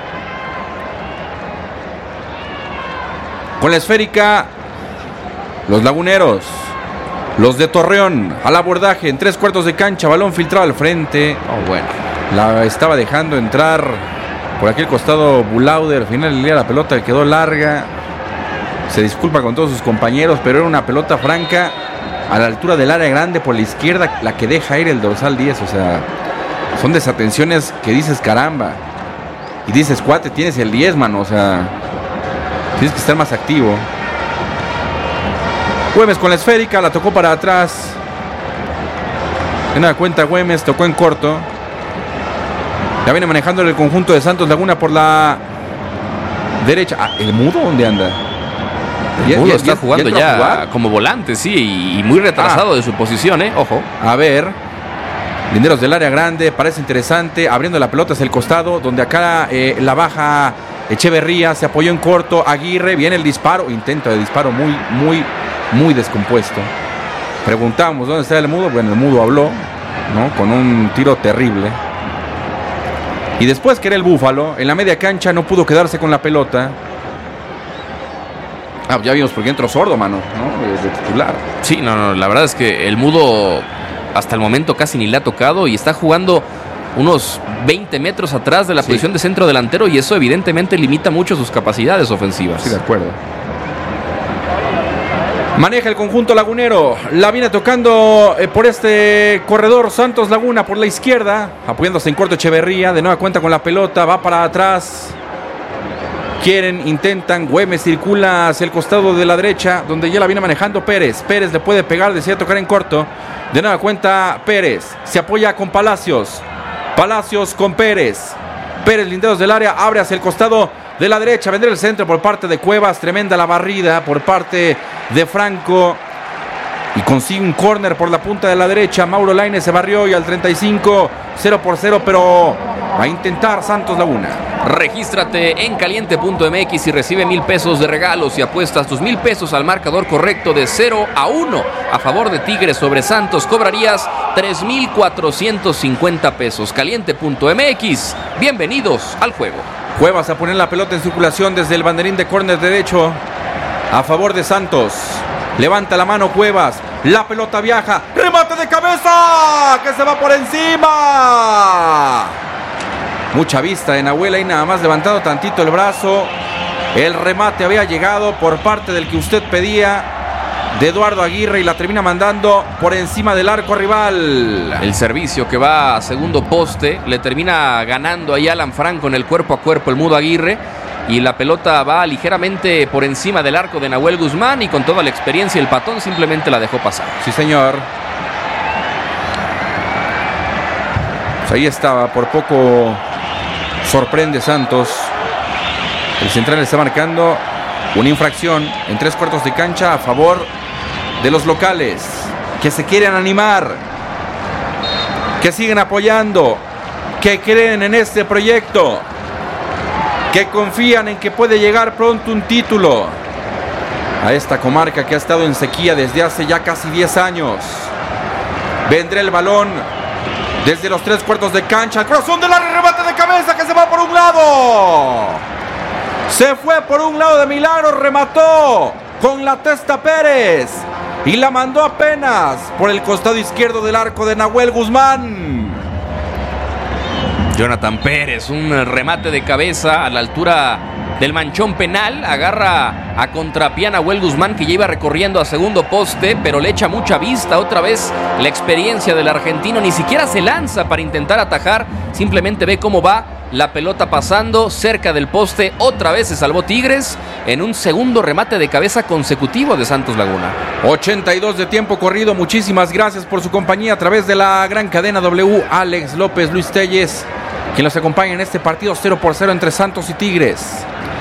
Con la esférica, los laguneros, los de Torreón, al abordaje en tres cuartos de cancha, balón filtrado al frente. Oh, bueno. La estaba dejando entrar por aquel costado Bulauder. Al final del día la pelota le quedó larga. Se disculpa con todos sus compañeros, pero era una pelota franca a la altura del área grande por la izquierda, la que deja ir el dorsal diez. O sea, son desatenciones que dices caramba. Y dices, cuate, tienes el diez, mano. O sea, tienes que estar más activo. Güemes con la esférica, la tocó para atrás. En una cuenta Güemes, tocó en corto. Ya viene manejando el conjunto de Santos Laguna por la derecha. Ah, ¿el Mudo dónde anda? El Ya- Mudo ya- está ya- jugando ya entró a ya, jugar. como volante, sí, y muy retrasado Ah. de su posición, ¿eh? Ojo. A ver. Linderos del área grande, parece interesante. Abriendo la pelota hacia el costado, donde acá eh, la baja Echeverría, se apoyó en corto. Aguirre, viene el disparo. Intento de disparo muy, muy, muy descompuesto. Preguntamos dónde está el Mudo. Bueno, el Mudo habló, ¿no? Con un tiro terrible. Y después que era el Búfalo, en la media cancha no pudo quedarse con la pelota. Ah, ya vimos por qué entró Sordo, mano, ¿no? De, de titular. Sí, no, no, la verdad es que el Mudo hasta el momento casi ni le ha tocado y está jugando unos veinte metros atrás de la Sí. posición de centro delantero y eso evidentemente limita mucho sus capacidades ofensivas. Sí, de acuerdo. Maneja el conjunto lagunero. La viene tocando eh, por este corredor Santos Laguna por la izquierda. Apoyándose en corto Echeverría. De nueva cuenta con la pelota. Va para atrás. Quieren, intentan. Güemes circula hacia el costado de la derecha. Donde ya la viene manejando Pérez. Pérez le puede pegar. Decide tocar en corto. De nueva cuenta Pérez. Se apoya con Palacios. Palacios con Pérez. Pérez, linderos del área. Abre hacia el costado de la derecha. Vendrá el centro por parte de Cuevas. Tremenda la barrida por parte de Franco. Y consigue un córner por la punta de la derecha. Mauro Lainez se barrió y al treinta y cinco, cero por cero, pero va a intentar Santos Laguna. Regístrate en caliente punto m x y recibe mil pesos de regalos y apuestas tus mil pesos al marcador correcto de cero a uno a favor de Tigres sobre Santos. Cobrarías tres mil cuatrocientos cincuenta pesos. caliente punto m x. Bienvenidos al juego. Cuevas a poner la pelota en circulación desde el banderín de córner derecho a favor de Santos. Levanta la mano Cuevas. La pelota viaja. ¡Remate de cabeza! ¡Que se va por encima! Mucha vista de Nahuel ahí, nada más levantado tantito el brazo. El remate había llegado por parte del que usted pedía, de Eduardo Aguirre, y la termina mandando por encima del arco rival. El servicio que va a segundo poste le termina ganando ahí Alan Franco en el cuerpo a cuerpo el Mudo Aguirre y la pelota va ligeramente por encima del arco de Nahuel Guzmán y con toda la experiencia el patón simplemente la dejó pasar. Sí, señor. Pues ahí estaba, por poco sorprende Santos. El central está marcando una infracción en tres cuartos de cancha a favor de los locales, que se quieren animar, que siguen apoyando, que creen en este proyecto, que confían en que puede llegar pronto un título a esta comarca que ha estado en sequía desde hace ya casi diez años. Vendrá el balón desde los tres cuartos de cancha, el corazón del área, remate de cabeza que se va por un lado. Se fue por un lado de milagro, remató con la testa Pérez y la mandó apenas por el costado izquierdo del arco de Nahuel Guzmán. Jonathan Pérez, un remate de cabeza a la altura del manchón penal, agarra a contrapié a Nahuel Guzmán, que ya iba recorriendo a segundo poste, pero le echa mucha vista. Otra vez la experiencia del argentino, ni siquiera se lanza para intentar atajar, simplemente ve cómo va la pelota pasando cerca del poste. Otra vez se salvó Tigres en un segundo remate de cabeza consecutivo de Santos Laguna. ochenta y dos de tiempo corrido. Muchísimas gracias por su compañía a través de la gran cadena W. Alex López, Luis Telles, quien los acompaña en este partido cero por cero entre Santos y Tigres.